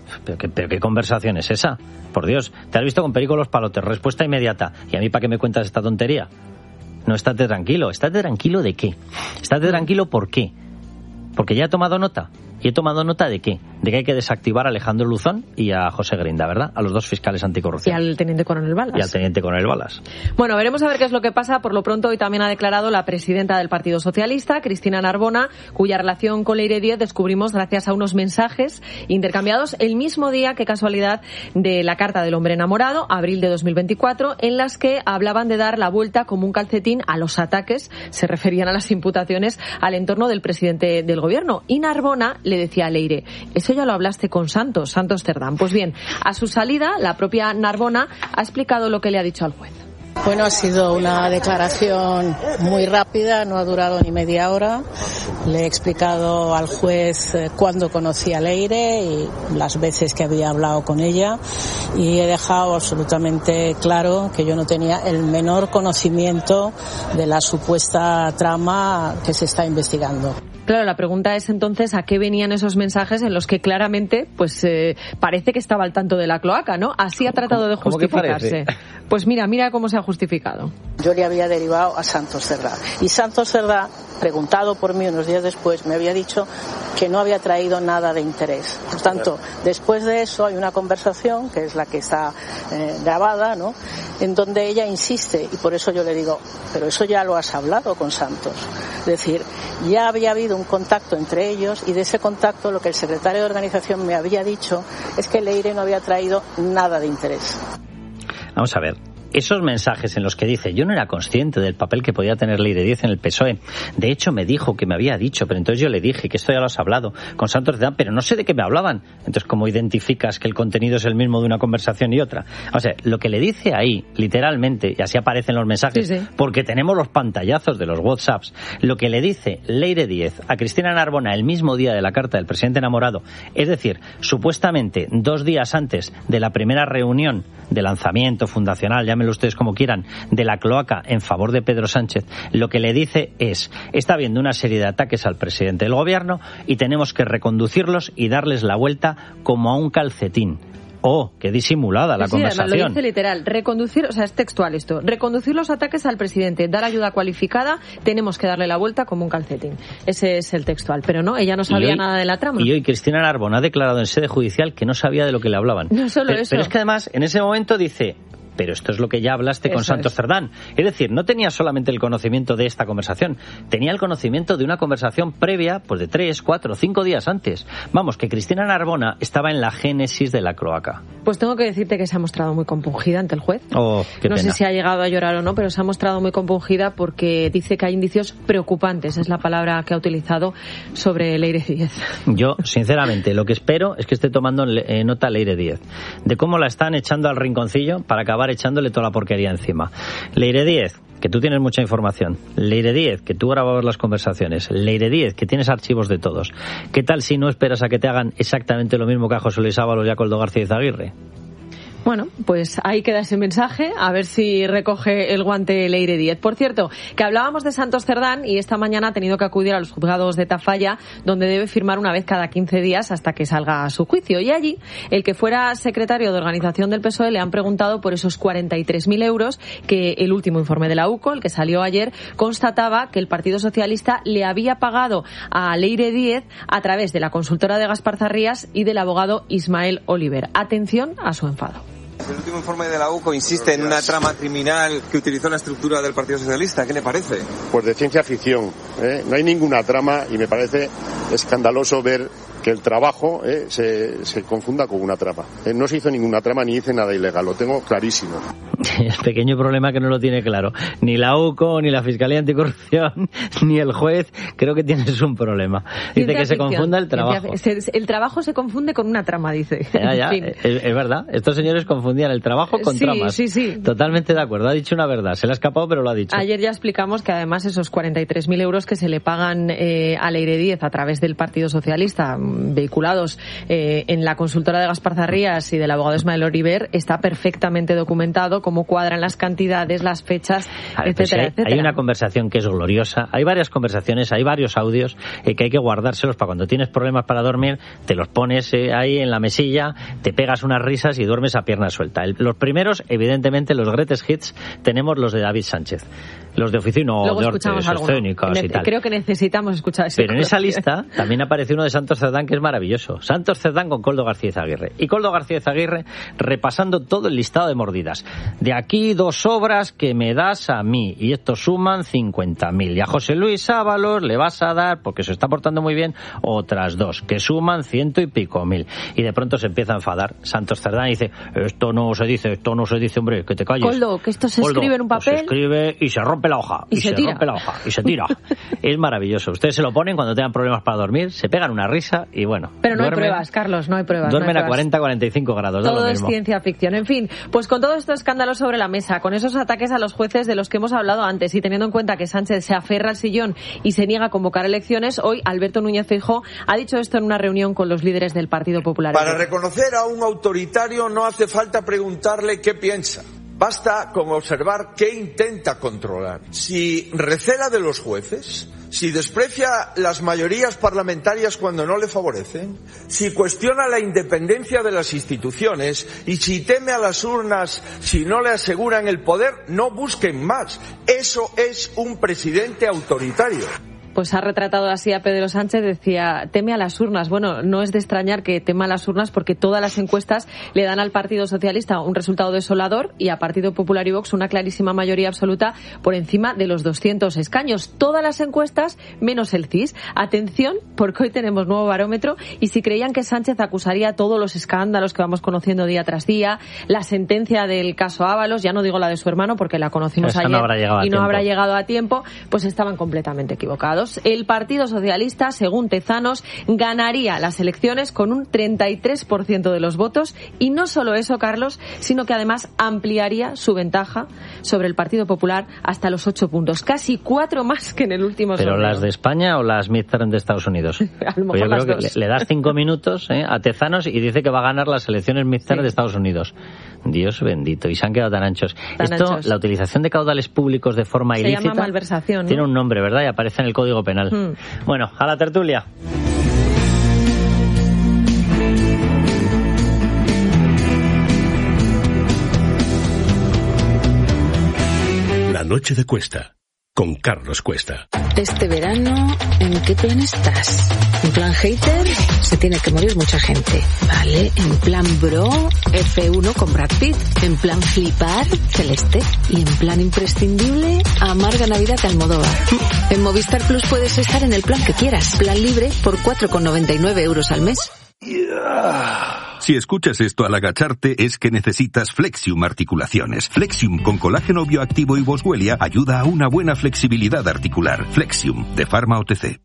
¿Pero qué conversación es esa? Por Dios, te has visto con Perico Los Palotes. Respuesta inmediata. ¿Y a mí para qué me cuentas esta tontería? No, estate tranquilo. ¿Estate tranquilo de qué? ¿Estate tranquilo por qué? Porque ya he tomado nota. ¿Y he tomado nota de qué? De que hay que desactivar a Alejandro Luzón y a José Grinda, ¿verdad? A los dos fiscales anticorrupción. Y al teniente coronel Balas. Bueno, veremos a ver qué es lo que pasa. Por lo pronto, hoy también ha declarado la presidenta del Partido Socialista, Cristina Narbona, cuya relación con Leire Díez descubrimos gracias a unos mensajes intercambiados el mismo día, qué casualidad, de la Carta del Hombre Enamorado, abril de 2024, en las que hablaban de dar la vuelta como un calcetín a los ataques, se referían a las imputaciones al entorno del presidente del gobierno. Y Narbona le decía a Leire, eso ya lo hablaste con Santos Cerdán. Pues bien, a su salida, la propia Narbona ha explicado lo que le ha dicho al juez. Bueno, ha sido una declaración muy rápida, no ha durado ni media hora. Le he explicado al juez cuándo conocí a Leire y las veces que había hablado con ella y he dejado absolutamente claro que yo no tenía el menor conocimiento de la supuesta trama que se está investigando. Claro, la pregunta es entonces a qué venían esos mensajes en los que claramente pues parece que estaba al tanto de la cloaca, ¿no? Así ha tratado de justificarse. Pues mira cómo se ha justificado. Yo le había derivado a Santos Cerdá y Santos Cerdá, preguntado por mí unos días después, me había dicho que no había traído nada de interés. Por tanto, después de eso hay una conversación, que es la que está grabada, ¿no?, en donde ella insiste, y por eso yo le digo, pero eso ya lo has hablado con Santos. Es decir, ya había habido un contacto entre ellos y de ese contacto lo que el secretario de organización me había dicho es que Leire no había traído nada de interés. Vamos a ver. Esos mensajes en los que dice, yo no era consciente del papel que podía tener Leire Díez en el PSOE. De hecho, me dijo que me había dicho, pero entonces yo le dije que esto ya lo has hablado con Santos Cerdán, pero no sé de qué me hablaban. Entonces, ¿cómo identificas que el contenido es el mismo de una conversación y otra? O sea, lo que le dice ahí, literalmente, y así aparecen los mensajes, sí, porque tenemos los pantallazos de los WhatsApps, lo que le dice Leire Díez a Cristina Narbona el mismo día de la carta del presidente enamorado, es decir, supuestamente 2 días antes de la primera reunión de lanzamiento fundacional, llámenlo ustedes como quieran, de la cloaca en favor de Pedro Sánchez, lo que le dice es, está habiendo una serie de ataques al presidente del gobierno y tenemos que reconducirlos y darles la vuelta como a un calcetín. Oh, qué disimulada la conversación. Lo dice literal, reconducir, o sea, es textual esto, reconducir los ataques al presidente, dar ayuda cualificada, tenemos que darle la vuelta como un calcetín. Ese es el textual, pero no, ella no sabía nada de la trama. Y hoy Cristina Narbona ha declarado en sede judicial que no sabía de lo que le hablaban. No solo eso. Pero es que además, en ese momento dice, pero esto es lo que ya hablaste con Santos Cerdán. Es decir, no tenía solamente el conocimiento de esta conversación, tenía el conocimiento de una conversación previa, pues de 3, 4, 5 días antes. Vamos, que Cristina Narbona estaba en la génesis de la cloaca. Pues tengo que decirte que se ha mostrado muy compungida ante el juez. Oh, qué pena. No sé si ha llegado a llorar o no, pero se ha mostrado muy compungida porque dice que hay indicios preocupantes, es la palabra que ha utilizado, sobre Leire Díez. Yo, sinceramente, lo que espero es que esté tomando nota Leire Díez de cómo la están echando al rinconcillo para acabar echándole toda la porquería encima. Leire Díez, que tú tienes mucha información. Leire Díez, que tú grababas las conversaciones. Leire Díez, que tienes archivos de todos. ¿Qué tal si no esperas a que te hagan exactamente lo mismo que a José Luis Ábalos y a Coldo García Izaguirre? Bueno, pues ahí queda ese mensaje, a ver si recoge el guante Leire Díez. Por cierto, que hablábamos de Santos Cerdán y esta mañana ha tenido que acudir a los juzgados de Tafalla, donde debe firmar una vez cada 15 días hasta que salga a su juicio. Y allí, el que fuera secretario de organización del PSOE le han preguntado por esos 43.000 euros que el último informe de la UCO, el que salió ayer, constataba que el Partido Socialista le había pagado a Leire Díez a través de la consultora de Gaspar Zarrías y del abogado Ismael Oliver. Atención a su enfado. El último informe de la UCO insiste en una trama criminal que utilizó la estructura del Partido Socialista. ¿Qué le parece? Pues de ciencia ficción. No hay ninguna trama y me parece escandaloso ver que el trabajo se confunda con una trama. No se hizo ninguna trama ni hice nada ilegal, lo tengo clarísimo. El pequeño problema que no lo tiene claro ni la UCO, ni la Fiscalía Anticorrupción, ni el juez. Creo que tienes un problema. Dice que se confunda el trabajo. El trabajo se confunde con una trama, dice. Ya, en fin. Es verdad. Estos señores confundían el trabajo con tramas. Sí. Totalmente de acuerdo. Ha dicho una verdad. Se le ha escapado, pero lo ha dicho. Ayer ya explicamos que además esos 43.000 euros que se le pagan a Leire Díez a través del Partido Socialista, vehiculados en la consultora de Gaspar Zarrías y del abogado Ismael Oliver, está perfectamente documentado cómo cuadran las cantidades, las fechas, etcétera, etcétera. Hay una conversación que es gloriosa. Hay varias conversaciones, hay varios audios que hay que guardárselos para cuando tienes problemas para dormir, te los pones ahí en la mesilla, te pegas unas risas y duermes a pierna suelta. Los primeros, evidentemente, los greatest hits, tenemos los de David Sánchez. Los de Oficina de Artes Escénicas y tal. Creo que necesitamos escuchar ese. Pero en esa lista también aparece uno de Santos Cerdán que es maravilloso. Santos Cerdán con Koldo García Izaguirre. Y Koldo García Izaguirre repasando todo el listado de mordidas. De aquí 2 obras que me das a mí. Y estos suman 50.000. Y a José Luis Ábalos le vas a dar, porque se está portando muy bien, otras 2, que suman 100 y pico mil. Y de pronto se empieza a enfadar Santos Cerdán y dice, esto no se dice, hombre, que te calles. Koldo, que esto se escribe en un papel. Se escribe y se rompe la hoja. Y se rompe la hoja. Y se tira. Es maravilloso. Ustedes se lo ponen cuando tengan problemas para dormir, se pegan una risa y bueno. Pero no hay pruebas, Carlos, no hay pruebas. Duermen a 40-45 grados. Todo es ciencia ficción. En fin, pues con todo esto escándalo sobre la mesa, con esos ataques a los jueces de los que hemos hablado antes y teniendo en cuenta que Sánchez se aferra al sillón y se niega a convocar elecciones, hoy Alberto Núñez Feijóo ha dicho esto en una reunión con los líderes del Partido Popular. Para reconocer a un autoritario no hace falta preguntarle qué piensa. Basta con observar qué intenta controlar. Si recela de los jueces, si desprecia las mayorías parlamentarias cuando no le favorecen, si cuestiona la independencia de las instituciones y si teme a las urnas si no le aseguran el poder, no busquen más. Eso es un presidente autoritario. Pues ha retratado así a Pedro Sánchez, decía, teme a las urnas. Bueno, no es de extrañar que tema a las urnas porque todas las encuestas le dan al Partido Socialista un resultado desolador y a Partido Popular y Vox una clarísima mayoría absoluta por encima de los 200 escaños. Todas las encuestas menos el CIS. Atención, porque hoy tenemos nuevo barómetro y si creían que Sánchez acusaría todos los escándalos que vamos conociendo día tras día, la sentencia del caso Ábalos, ya no digo la de su hermano porque la conocimos ayer y no habrá llegado a tiempo, pues estaban completamente equivocados. El Partido Socialista, según Tezanos, ganaría las elecciones con un 33% de los votos y no solo eso, Carlos, sino que además ampliaría su ventaja sobre el Partido Popular hasta los 8 puntos, casi 4 más que en el último sondeo. ¿Pero las de España o las midterm de Estados Unidos? A lo mejor yo las creo dos. Que le das 5 minutos a Tezanos y dice que va a ganar las elecciones midterm de Estados Unidos. Dios bendito, y se han quedado tan anchos. La utilización de caudales públicos de forma ilícita se llama malversación, ¿no? Tiene un nombre, ¿verdad? Y aparece en el Código Penal. Bueno, a la tertulia. La noche de Cuesta, con Carlos Cuesta. Este verano, ¿en qué plan estás? ¿En plan hater? Se tiene que morir mucha gente. Vale, en plan bro, F1 con Brad Pitt. En plan flipar, Celeste. Y en plan imprescindible, Amarga Navidad de Almodóvar. En Movistar Plus puedes estar en el plan que quieras. Plan libre por 4,99 euros al mes. Si escuchas esto al agacharte es que necesitas Flexium Articulaciones. Flexium con colágeno bioactivo y boswellia ayuda a una buena flexibilidad articular. Flexium, de Pharma OTC.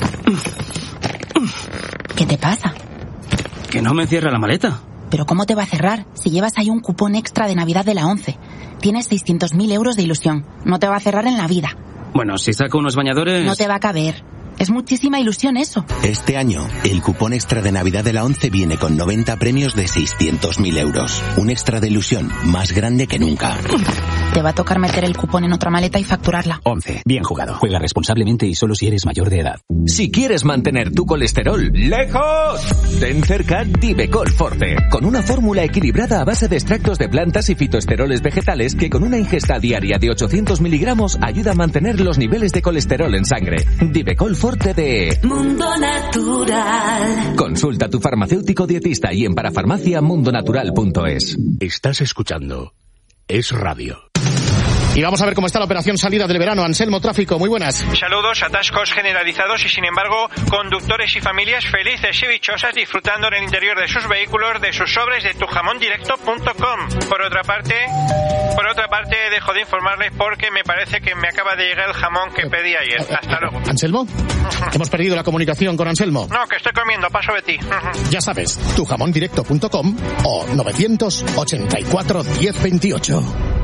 ¿Qué te pasa? Que no me cierra la maleta. ¿Pero cómo te va a cerrar si llevas ahí un cupón extra de Navidad de la 11? Tienes 600.000 euros de ilusión. No te va a cerrar en la vida. Bueno, si saco unos bañadores... No te va a caber. Es muchísima ilusión eso. Este año, el cupón extra de Navidad de la 11 viene con 90 premios de 600.000 euros. Un extra de ilusión más grande que nunca. Te va a tocar meter el cupón en otra maleta y facturarla. 11. Bien jugado. Juega responsablemente y solo si eres mayor de edad. Si quieres mantener tu colesterol lejos, ten cerca Divecol Forte. Con una fórmula equilibrada a base de extractos de plantas y fitoesteroles vegetales que con una ingesta diaria de 800 miligramos ayuda a mantener los niveles de colesterol en sangre. Divecol Forte de Mundo Natural. Consulta a tu farmacéutico dietista y en parafarmacia mundonatural.es. Estás escuchando Es Radio. Y vamos a ver cómo está la operación salida del verano. Anselmo, tráfico, muy buenas. Saludos, atascos generalizados y sin embargo conductores y familias felices y dichosas disfrutando en el interior de sus vehículos de sus sobres de tujamondirecto.com. Por otra parte, dejo de informarles porque me parece que me acaba de llegar el jamón que pedí ayer. Hasta luego. ¿Anselmo? Hemos perdido la comunicación con Anselmo. No, que estoy comiendo, paso de ti. Ya sabes, tujamondirecto.com o 984 1028.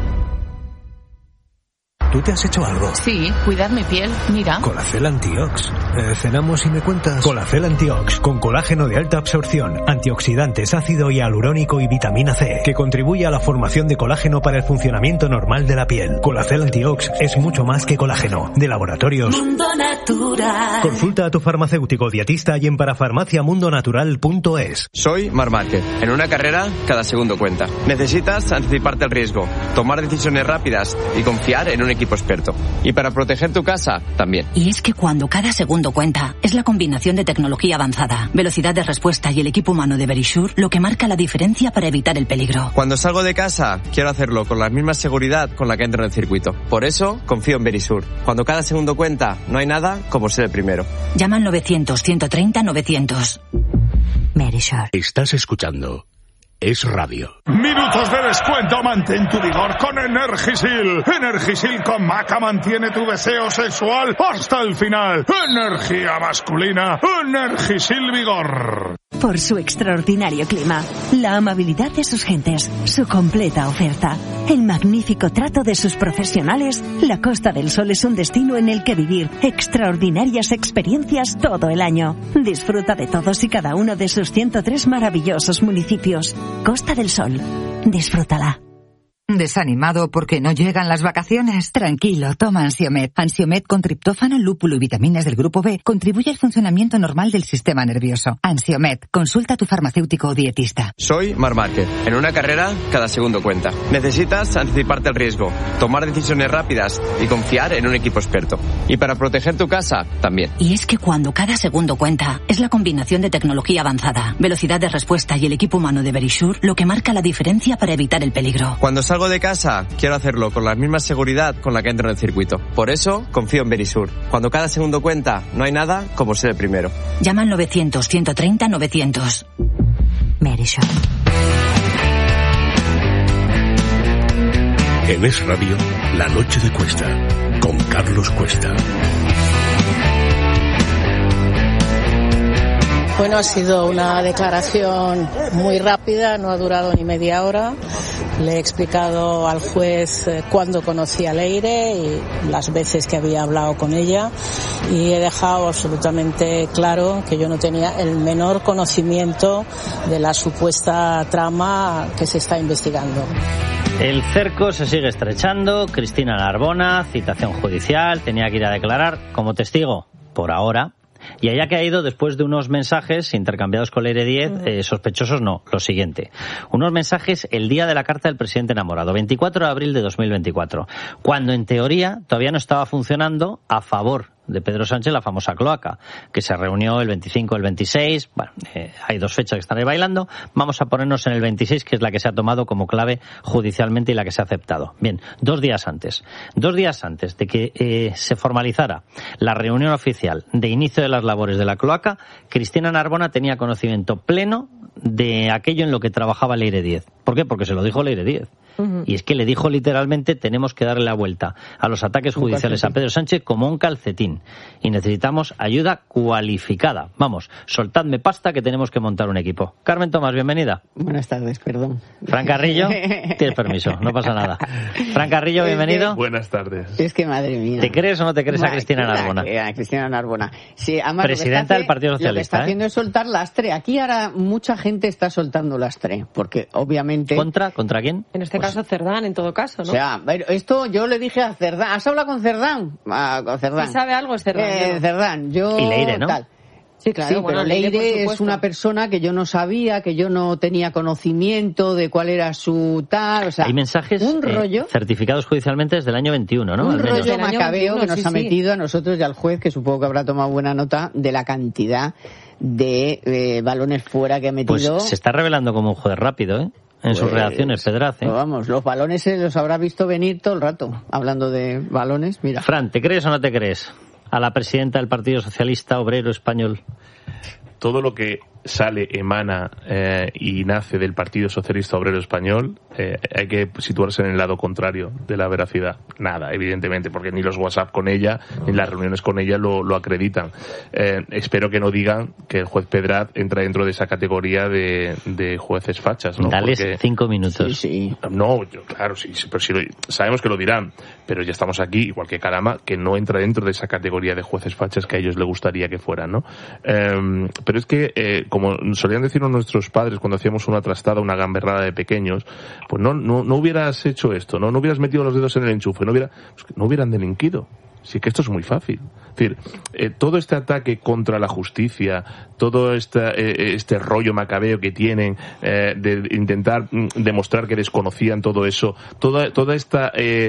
¿Tú te has hecho algo? Sí, cuidar mi piel, mira. Colacel Antiox. Cenamos y me cuentas. Colacel Antiox, con colágeno de alta absorción, antioxidantes, ácido hialurónico y vitamina C, que contribuye a la formación de colágeno para el funcionamiento normal de la piel. Colacel Antiox es mucho más que colágeno. De Laboratorios Mundo Natural. Consulta a tu farmacéutico dietista y en parafarmaciamundonatural.es. Soy Mar Márquez. En una carrera, cada segundo cuenta. Necesitas anticiparte al riesgo, tomar decisiones rápidas y confiar en un equipo experto. Y para proteger tu casa, también. Y es que cuando cada segundo cuenta, es la combinación de tecnología avanzada, velocidad de respuesta y el equipo humano de Verisure lo que marca la diferencia para evitar el peligro. Cuando salgo de casa, quiero hacerlo con la misma seguridad con la que entro en el circuito. Por eso, confío en Verisure. Cuando cada segundo cuenta, no hay nada como ser el primero. Llama al 900-130-900. Verisure. Estás escuchando Es Radio. Minutos de descuento, mantén tu vigor con Energisil. Energisil con maca mantiene tu deseo sexual hasta el final. Energía masculina, Energisil Vigor. Por su extraordinario clima, la amabilidad de sus gentes, su completa oferta, el magnífico trato de sus profesionales, la Costa del Sol es un destino en el que vivir extraordinarias experiencias todo el año. Disfruta de todos y cada uno de sus 103 maravillosos municipios. Costa del Sol. Disfrútala. ¿Desanimado porque no llegan las vacaciones? Tranquilo, toma Ansiomed. Ansiomed con triptófano, lúpulo y vitaminas del grupo B contribuye al funcionamiento normal del sistema nervioso. Ansiomed, consulta a tu farmacéutico o dietista. Soy Mar Márquez. En una carrera, cada segundo cuenta. Necesitas anticiparte al riesgo, tomar decisiones rápidas y confiar en un equipo experto. Y para proteger tu casa, también. Y es que cuando cada segundo cuenta, es la combinación de tecnología avanzada, velocidad de respuesta y el equipo humano de Verisure lo que marca la diferencia para evitar el peligro. Cuando salgo de casa, quiero hacerlo con la misma seguridad con la que entro en el circuito. Por eso, confío en Verisure. Cuando cada segundo cuenta, no hay nada como ser el primero. Llama al 900-130-900. Verisure. En Es Radio, La Noche de Cuesta, con Carlos Cuesta. Bueno, ha sido una declaración muy rápida, no ha durado ni media hora. Le he explicado al juez cuándo conocí a Leire y las veces que había hablado con ella y he dejado absolutamente claro que yo no tenía el menor conocimiento de la supuesta trama que se está investigando. El cerco se sigue estrechando. Cristina Narbona, citación judicial, tenía que ir a declarar como testigo por ahora. Y allá que ha ido después de unos mensajes intercambiados con Leire Díez, sospechosos no, lo siguiente. Unos mensajes el día de la carta del presidente enamorado, 24 de abril de 2024, cuando en teoría todavía no estaba funcionando a favor de Pedro Sánchez la famosa cloaca, que se reunió el 25, el 26, bueno, hay dos fechas que están ahí bailando, vamos a ponernos en el 26, que es la que se ha tomado como clave judicialmente y la que se ha aceptado. Bien, 2 días antes de que se formalizara la reunión oficial de inicio de las labores de la cloaca, Cristina Narbona tenía conocimiento pleno de aquello en lo que trabajaba Leire Díez. ¿Por qué? Porque se lo dijo Leire Díez. Y es que le dijo literalmente, tenemos que darle la vuelta a los ataques judiciales a Pedro Sánchez como un calcetín y necesitamos ayuda cualificada. Vamos, soltadme pasta que tenemos que montar un equipo. Carmen Tomás, bienvenida. Buenas tardes, perdón. Fran Carrillo, tienes permiso, no pasa nada. Fran Carrillo, bienvenido. Buenas tardes. Es que madre mía. ¿Te crees o no te crees a Cristina Narbona? A Cristina Narbona. Sí, además, presidenta del Partido Socialista. Lo que está haciendo es soltar lastre. Aquí ahora mucha gente está soltando lastre, porque obviamente... ¿Contra quién? En este caso Cerdán, en todo caso, ¿no? O sea, esto yo le dije a Cerdán. ¿Has hablado con Cerdán? Con Cerdán. Si sabe algo es Cerdán. Cerdán, yo... Y Leire, ¿no? Tal. Sí, claro. Sí, bueno, pero Leire es una persona que yo no sabía, que yo no tenía conocimiento de cuál era su tal, o sea... Hay mensajes un rollo, certificados judicialmente desde el año 21, ¿no? Un rollo macabeo 21, que nos ha metido a nosotros y al juez, que supongo que habrá tomado buena nota de la cantidad de balones fuera que ha metido. Pues se está revelando como un juez rápido, ¿eh? en sus reacciones, Pedraz. Vamos, los balones se los habrá visto venir todo el rato. Hablando de balones, mira. Fran, ¿te crees o no te crees a la presidenta del Partido Socialista Obrero Español? Todo lo que sale, emana y nace del Partido Socialista Obrero Español, hay que situarse en el lado contrario de la veracidad. Nada, evidentemente, porque ni los WhatsApp con ella, ni las reuniones con ella lo acreditan. Espero que no digan que el juez Pedraz entra dentro de esa categoría de jueces fachas, ¿no? Dales porque 5 minutos. Sí. No, claro, sí, pero sí, sabemos que lo dirán, pero ya estamos aquí, igual que Carama, que no entra dentro de esa categoría de jueces fachas que a ellos les gustaría que fueran, ¿no? Pero es que, como solían decirnos nuestros padres cuando hacíamos una trastada, una gamberrada de pequeños, pues no hubieras hecho esto, no hubieras metido los dedos en el enchufe, no hubieran delinquido. Sí, que esto es muy fácil. Es decir, todo este ataque contra la justicia, todo este rollo macabeo que tienen de intentar demostrar que desconocían todo eso, todo este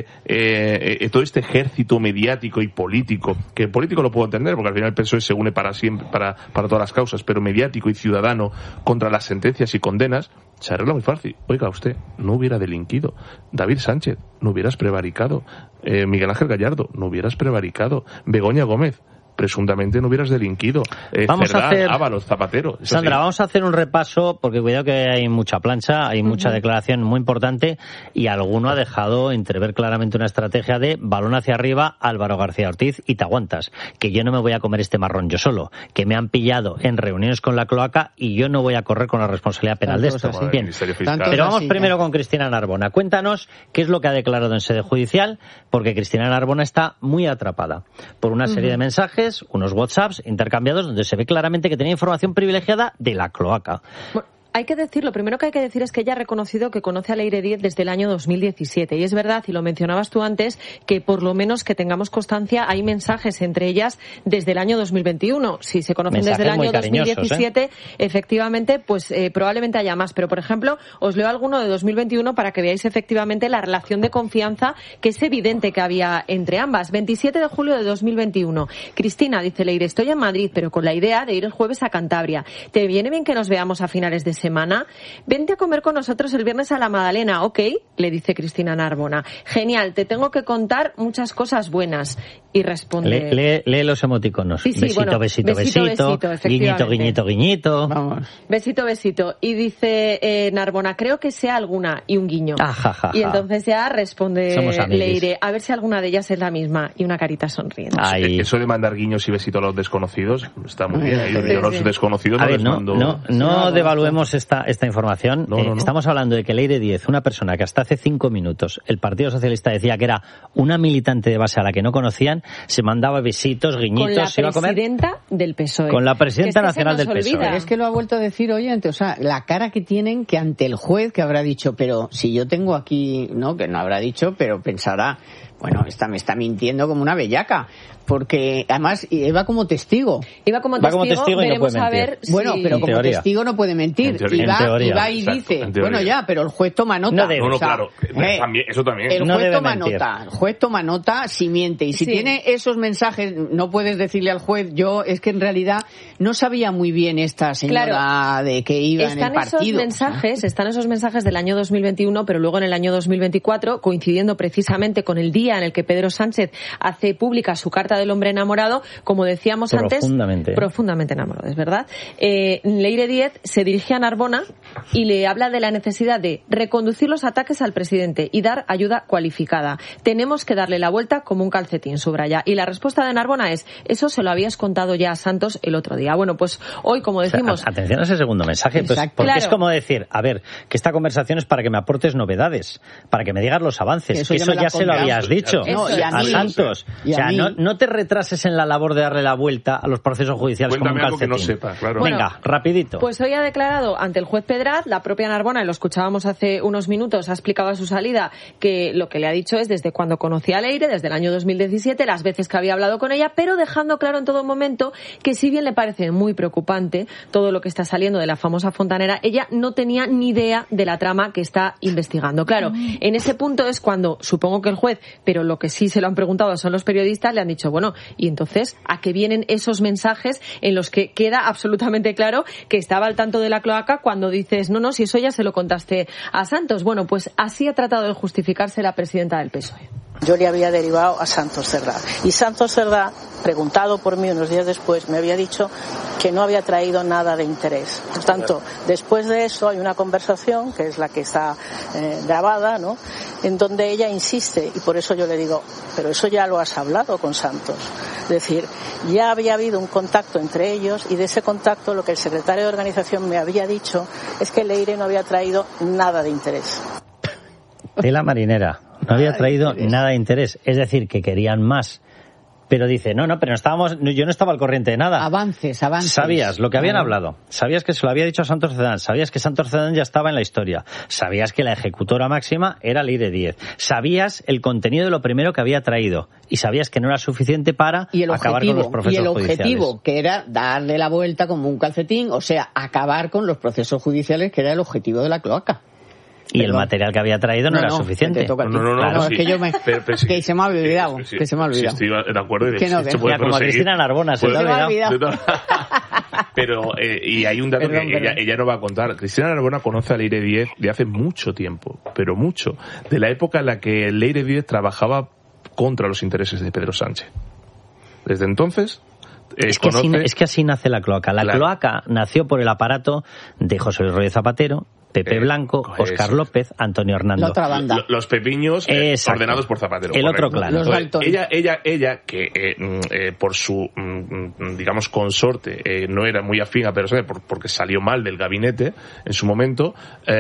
ejército mediático y político, que el político lo puedo entender, porque al final el PSOE se une para siempre, para todas las causas, pero mediático y ciudadano contra las sentencias y condenas, se arregla muy fácil. Oiga, usted no hubiera delinquido. David Sánchez, no hubieras prevaricado. Miguel Ángel Gallardo, no hubieras prevaricado. Begoña Gómez, presuntamente no hubieras delinquido. Vamos a hacer, Ábalos, Zapatero. Sandra, vamos a hacer un repaso, porque cuidado que hay mucha plancha, hay mucha declaración muy importante, y alguno ha dejado entrever claramente una estrategia de balón hacia arriba, Álvaro García Ortiz, y te aguantas, que yo no me voy a comer este marrón yo solo, que me han pillado en reuniones con la cloaca y yo no voy a correr con la responsabilidad penal de esto. Bien, pero vamos primero con Cristina Narbona. Cuéntanos qué es lo que ha declarado en sede judicial, porque Cristina Narbona está muy atrapada por una serie de mensajes, unos WhatsApps intercambiados donde se ve claramente que tenía información privilegiada de la cloaca. Bueno, hay que decir, lo primero que hay que decir es que ella ha reconocido que conoce a Leire Díez desde el año 2017. Y es verdad, y lo mencionabas tú antes, que por lo menos que tengamos constancia, hay mensajes entre ellas desde el año 2021. Si se conocen mensajes desde el año 2017, efectivamente, pues probablemente haya más. Pero, por ejemplo, os leo alguno de 2021 para que veáis efectivamente la relación de confianza que es evidente que había entre ambas. 27 de julio de 2021. Cristina, dice Leire, estoy en Madrid, pero con la idea de ir el jueves a Cantabria. ¿Te viene bien que nos veamos a finales de semana? Vente a comer con nosotros el viernes a la Magdalena, ¿ok? Le dice Cristina Narbona. Genial, te tengo que contar muchas cosas buenas. Y responde... Lee los emoticonos. Sí, besito, bueno, besito, guiñito, guiñito, guiñito. Vamos. Besito, besito. Y dice Narbona, creo que sea alguna, y un guiño. Y entonces ya responde Leire, a ver si alguna de ellas es la misma, y una carita sonriendo. Eso de mandar guiños y besitos a los desconocidos está muy bien. Yo los desconocidos no les mando... No devaluemos esta información. No. Estamos hablando de que Leire Díez, una persona que hasta hace 5 minutos el Partido Socialista decía que era una militante de base a la que no conocían, se mandaba besitos, guiñitos, se iba a comer. Con la presidenta del PSOE. Con la presidenta nacional del PSOE. Pero es que lo ha vuelto a decir oyente, o sea, la cara que tienen que ante el juez que habrá dicho, pero si yo tengo aquí, no, que no habrá dicho, pero pensará, bueno, esta me está mintiendo como una bellaca. Porque además iba como testigo. Iba como testigo y no puede mentir. Bueno, pero como testigo no puede mentir. Iba y dice, bueno ya, pero el juez toma nota. Claro, eso también. El juez toma nota. El juez toma nota si miente. Y si tiene esos mensajes, no puedes decirle al juez, yo es que en realidad no sabía muy bien esta señora de que iba en el partido. Están esos mensajes del año 2021, pero luego en el año 2024, coincidiendo precisamente con el día en el que Pedro Sánchez hace pública su carta del hombre enamorado, como decíamos antes, profundamente enamorado, es verdad. Leire Díez se dirige a Narbona y le habla de la necesidad de reconducir los ataques al presidente y dar ayuda cualificada. Tenemos que darle la vuelta como un calcetín, subraya. Y la respuesta de Narbona es, eso se lo habías contado ya a Santos el otro día. Bueno, pues hoy, como decimos... Atención a ese segundo mensaje, pues, porque es como decir, a ver, que esta conversación es para que me aportes novedades, para que me digas los avances, eso ya se lo habías dicho a Santos. O sea, no te retrases en la labor de darle la vuelta a los procesos judiciales. Cuéntame como un calcetín. Algo que no sepa, claro. Venga, rapidito. Pues hoy ha declarado ante el juez Pedraz, la propia Narbona, y lo escuchábamos hace unos minutos, ha explicado a su salida que lo que le ha dicho es desde cuando conocía a Leire, desde el año 2017, las veces que había hablado con ella, pero dejando claro en todo momento que si bien le parece muy preocupante todo lo que está saliendo de la famosa fontanera, ella no tenía ni idea de la trama que está investigando. Claro, en ese punto es cuando supongo que el juez, pero lo que sí se lo han preguntado son los periodistas, le han dicho, bueno, y entonces, ¿a qué vienen esos mensajes en los que queda absolutamente claro que estaba al tanto de la cloaca cuando dices, no, si eso ya se lo contaste a Santos? Bueno, pues así ha tratado de justificarse la presidenta del PSOE. Yo le había derivado a Santos Cerdá. Y Santos Cerdá, preguntado por mí unos días después, me había dicho que no había traído nada de interés. Por tanto, después de eso hay una conversación, que es la que está grabada, ¿no?, en donde ella insiste, y por eso yo le digo, pero eso ya lo has hablado con Santos. Es decir, ya había habido un contacto entre ellos, y de ese contacto lo que el secretario de organización me había dicho es que Leire no había traído nada de interés. Tela marinera. No había traído nada de interés. Es decir, que querían más. Pero dice, pero yo no estaba al corriente de nada. Avances. Sabías lo que habían hablado. Sabías que se lo había dicho a Santos Cerdán. Sabías que Santos Cerdán ya estaba en la historia. Sabías que la ejecutora máxima era Leire Díez. Sabías el contenido de lo primero que había traído. Y sabías que no era suficiente para acabar con los procesos judiciales. Y el objetivo, que era darle la vuelta como un calcetín, o sea, acabar con los procesos judiciales, que era el objetivo de la cloaca. Y el material que había traído no era suficiente. Claro, es que yo que se me ha olvidado. Sí, estoy de acuerdo. Como a Cristina Narbona, se me ha olvidado. Pero, y hay un dato que ella no va a contar. Cristina Narbona conoce a Leire Díez de hace mucho tiempo, pero mucho. De la época en la que Leire Díez trabajaba contra los intereses de Pedro Sánchez. Desde entonces... Es que así nace la cloaca. La cloaca nació por el aparato de José Luis Rodríguez Zapatero, Pepe Blanco, Óscar López, Antonio Hernando. La otra banda. Los pepiños ordenados por Zapatero. El otro clan. Los Dalton. Ella que por su, digamos, consorte, no era muy afín a Pedro Sánchez porque salió mal del gabinete en su momento,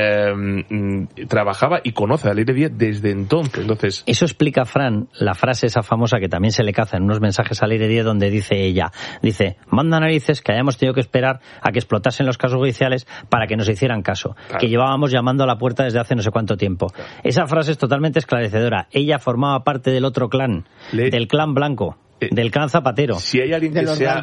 trabajaba y conoce a Leire Díez desde entonces. Eso explica, Fran, la frase esa famosa que también se le caza en unos mensajes a Leire Díez, donde dice ella, manda narices que hayamos tenido que esperar a que explotasen los casos judiciales para que nos hicieran caso. Claro. Que llevábamos llamando a la puerta desde hace no sé cuánto tiempo. Claro. Esa frase es totalmente esclarecedora. Ella formaba parte del otro clan, del clan blanco. Del clan Zapatero. Si hay alguien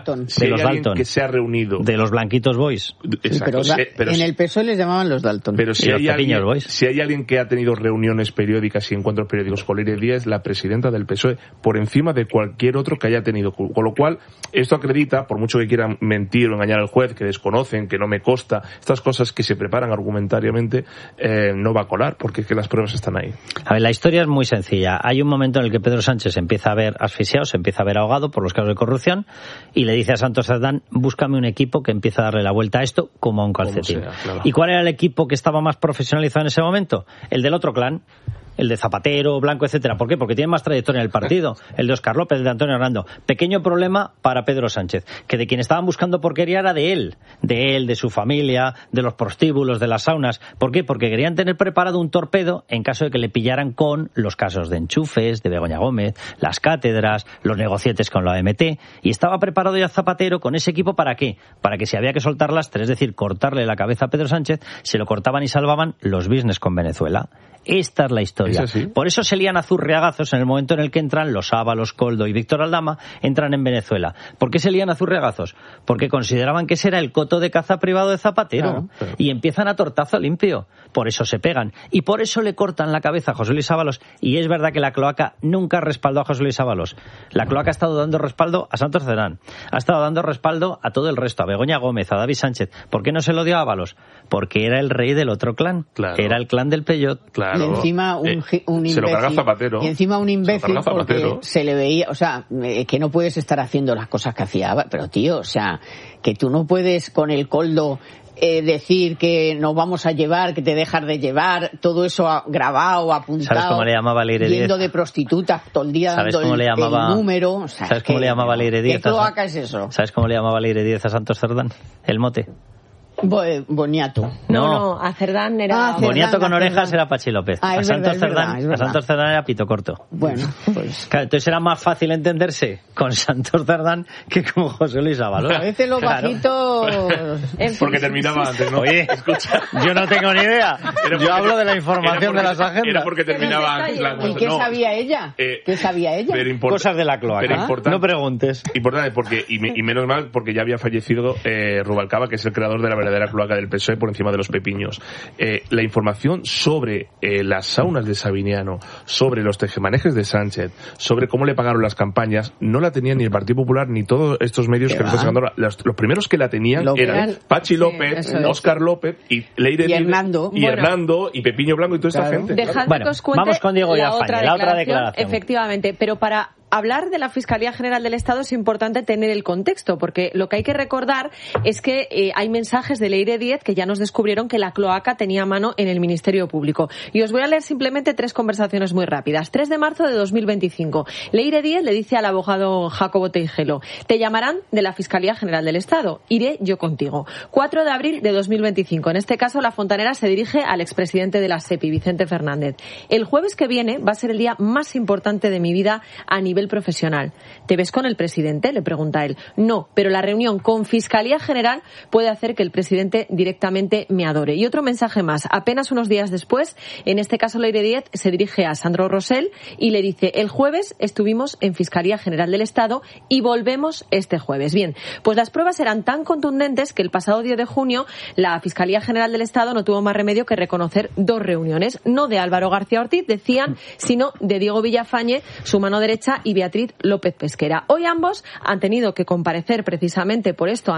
que se ha reunido. De los Blanquitos Boys. Exacto. Pero en el PSOE les llamaban los Dalton. Pero si hay alguien que ha tenido reuniones periódicas y encuentros periódicos con Leire Díez, la presidenta del PSOE, por encima de cualquier otro que haya tenido. Con lo cual, esto acredita, por mucho que quieran mentir o engañar al juez, que desconocen, que no me consta, estas cosas que se preparan argumentariamente, no va a colar, porque es que las pruebas están ahí. A ver, la historia es muy sencilla. Hay un momento en el que Pedro Sánchez se empieza a ver asfixiado, se empieza a ver ahogado por los casos de corrupción, y le dice a Santos Cerdán, búscame un equipo que empiece a darle la vuelta a esto como a un calcetín. Claro. ¿Y cuál era el equipo que estaba más profesionalizado en ese momento? El del otro clan. El de Zapatero, Blanco, etcétera. ¿Por qué? Porque tiene más trayectoria en el partido. El de Óscar López, el de Antonio Hernando. Pequeño problema para Pedro Sánchez, que de quien estaban buscando porquería era de él, de su familia, de los prostíbulos, de las saunas. ¿Por qué? Porque querían tener preparado un torpedo en caso de que le pillaran con los casos de enchufes, de Begoña Gómez, las cátedras, los negocietes con la OMT. Y estaba preparado ya Zapatero con ese equipo, ¿para qué? Para que si había que soltar lastre, es decir, cortarle la cabeza a Pedro Sánchez, se lo cortaban y salvaban los business con Venezuela. Esta es la historia. Por eso se lían a zurriagazos en el momento en el que entran los Ábalos, Koldo y Víctor Aldama, entran en Venezuela. ¿Por qué se lían a zurriagazos? Porque consideraban que ese era el coto de caza privado de Zapatero. Claro. Y empiezan a tortazo limpio. Por eso se pegan. Y por eso le cortan la cabeza a José Luis Ábalos. Y es verdad que la cloaca nunca respaldó a José Luis Ábalos. La cloaca ha estado dando respaldo a Santos Cerdán. Ha estado dando respaldo a todo el resto, a Begoña Gómez, a David Sánchez. ¿Por qué no se lo dio a Ábalos? Porque era el rey del otro clan. Claro. Era el clan del Peyot. Claro. Y encima un imbécil. Se lo carga Zapatero. Y encima un imbécil porque se le veía, o sea, que no puedes estar haciendo las cosas que hacía. Pero tío, o sea, que tú no puedes con el Koldo decir que nos vamos a llevar, que te dejas de llevar, todo eso grabado, apuntado. ¿Sabes cómo le llamaba Leire Díez? Yendo de prostitutas todo el día dando el número. O sea, ¿sabes cómo le llamaba Leire Díez? ¿Qué cloaca es eso? ¿Sabes cómo le llamaba Leire Díez a Santos Cerdán? El mote. Boniato. No, a Cerdán era... Boniato con orejas era Pachi López. A Santos Cerdán era Pito Corto. Bueno, pues... Claro, entonces era más fácil entenderse con Santos Cerdán que con José Luis Ábalos. A veces los bajitos... Porque terminaba antes, ¿no? Oye, escucha, yo no tengo ni idea. Yo hablo de la información de las agendas. Era porque terminaba antes la cosa. ¿Y qué sabía ella? ¿Qué sabía ella? Cosas de la cloaca. No preguntes. Importante, porque y menos mal, porque ya había fallecido Rubalcaba, que es el creador de La Verdadera verdadera cloaca del PSOE por encima de los pepiños. La información sobre las saunas de Sabiniano, sobre los tejemanejes de Sánchez, sobre cómo le pagaron las campañas, no la tenía ni el Partido Popular ni todos estos medios que nos están sacando. Los primeros que la tenían eran Pachi López, Óscar López y Leire Díez, Hernando y Pepiño Blanco y toda esta gente. Bueno, vamos con Diego Villafañe, la otra declaración. Efectivamente, pero para hablar de la Fiscalía General del Estado es importante tener el contexto, porque lo que hay que recordar es que hay mensajes de Leire Díez que ya nos descubrieron que la cloaca tenía mano en el Ministerio Público. Y os voy a leer simplemente 3 conversaciones muy rápidas. 3 de marzo de 2025. Leire Díez le dice al abogado Jacobo Teijelo: te llamarán de la Fiscalía General del Estado, iré yo contigo. 4 de abril de 2025. En este caso, la fontanera se dirige al expresidente de la SEPI, Vicente Fernández. El jueves que viene va a ser el día más importante de mi vida a nivel profesional. ¿Te ves con el presidente?, le pregunta él. No, pero la reunión con Fiscalía General puede hacer que el presidente directamente me adore. Y otro mensaje más. Apenas unos días después, en este caso Leire Díez se dirige a Sandro Rosell y le dice: el jueves estuvimos en Fiscalía General del Estado y volvemos este jueves. Bien, pues las pruebas eran tan contundentes que el pasado 10 de junio la Fiscalía General del Estado no tuvo más remedio que reconocer 2 reuniones, no de Álvaro García Ortiz, decían, sino de Diego Villafañe, su mano derecha, y Beatriz López Pesquera. Hoy ambos han tenido que comparecer precisamente por esto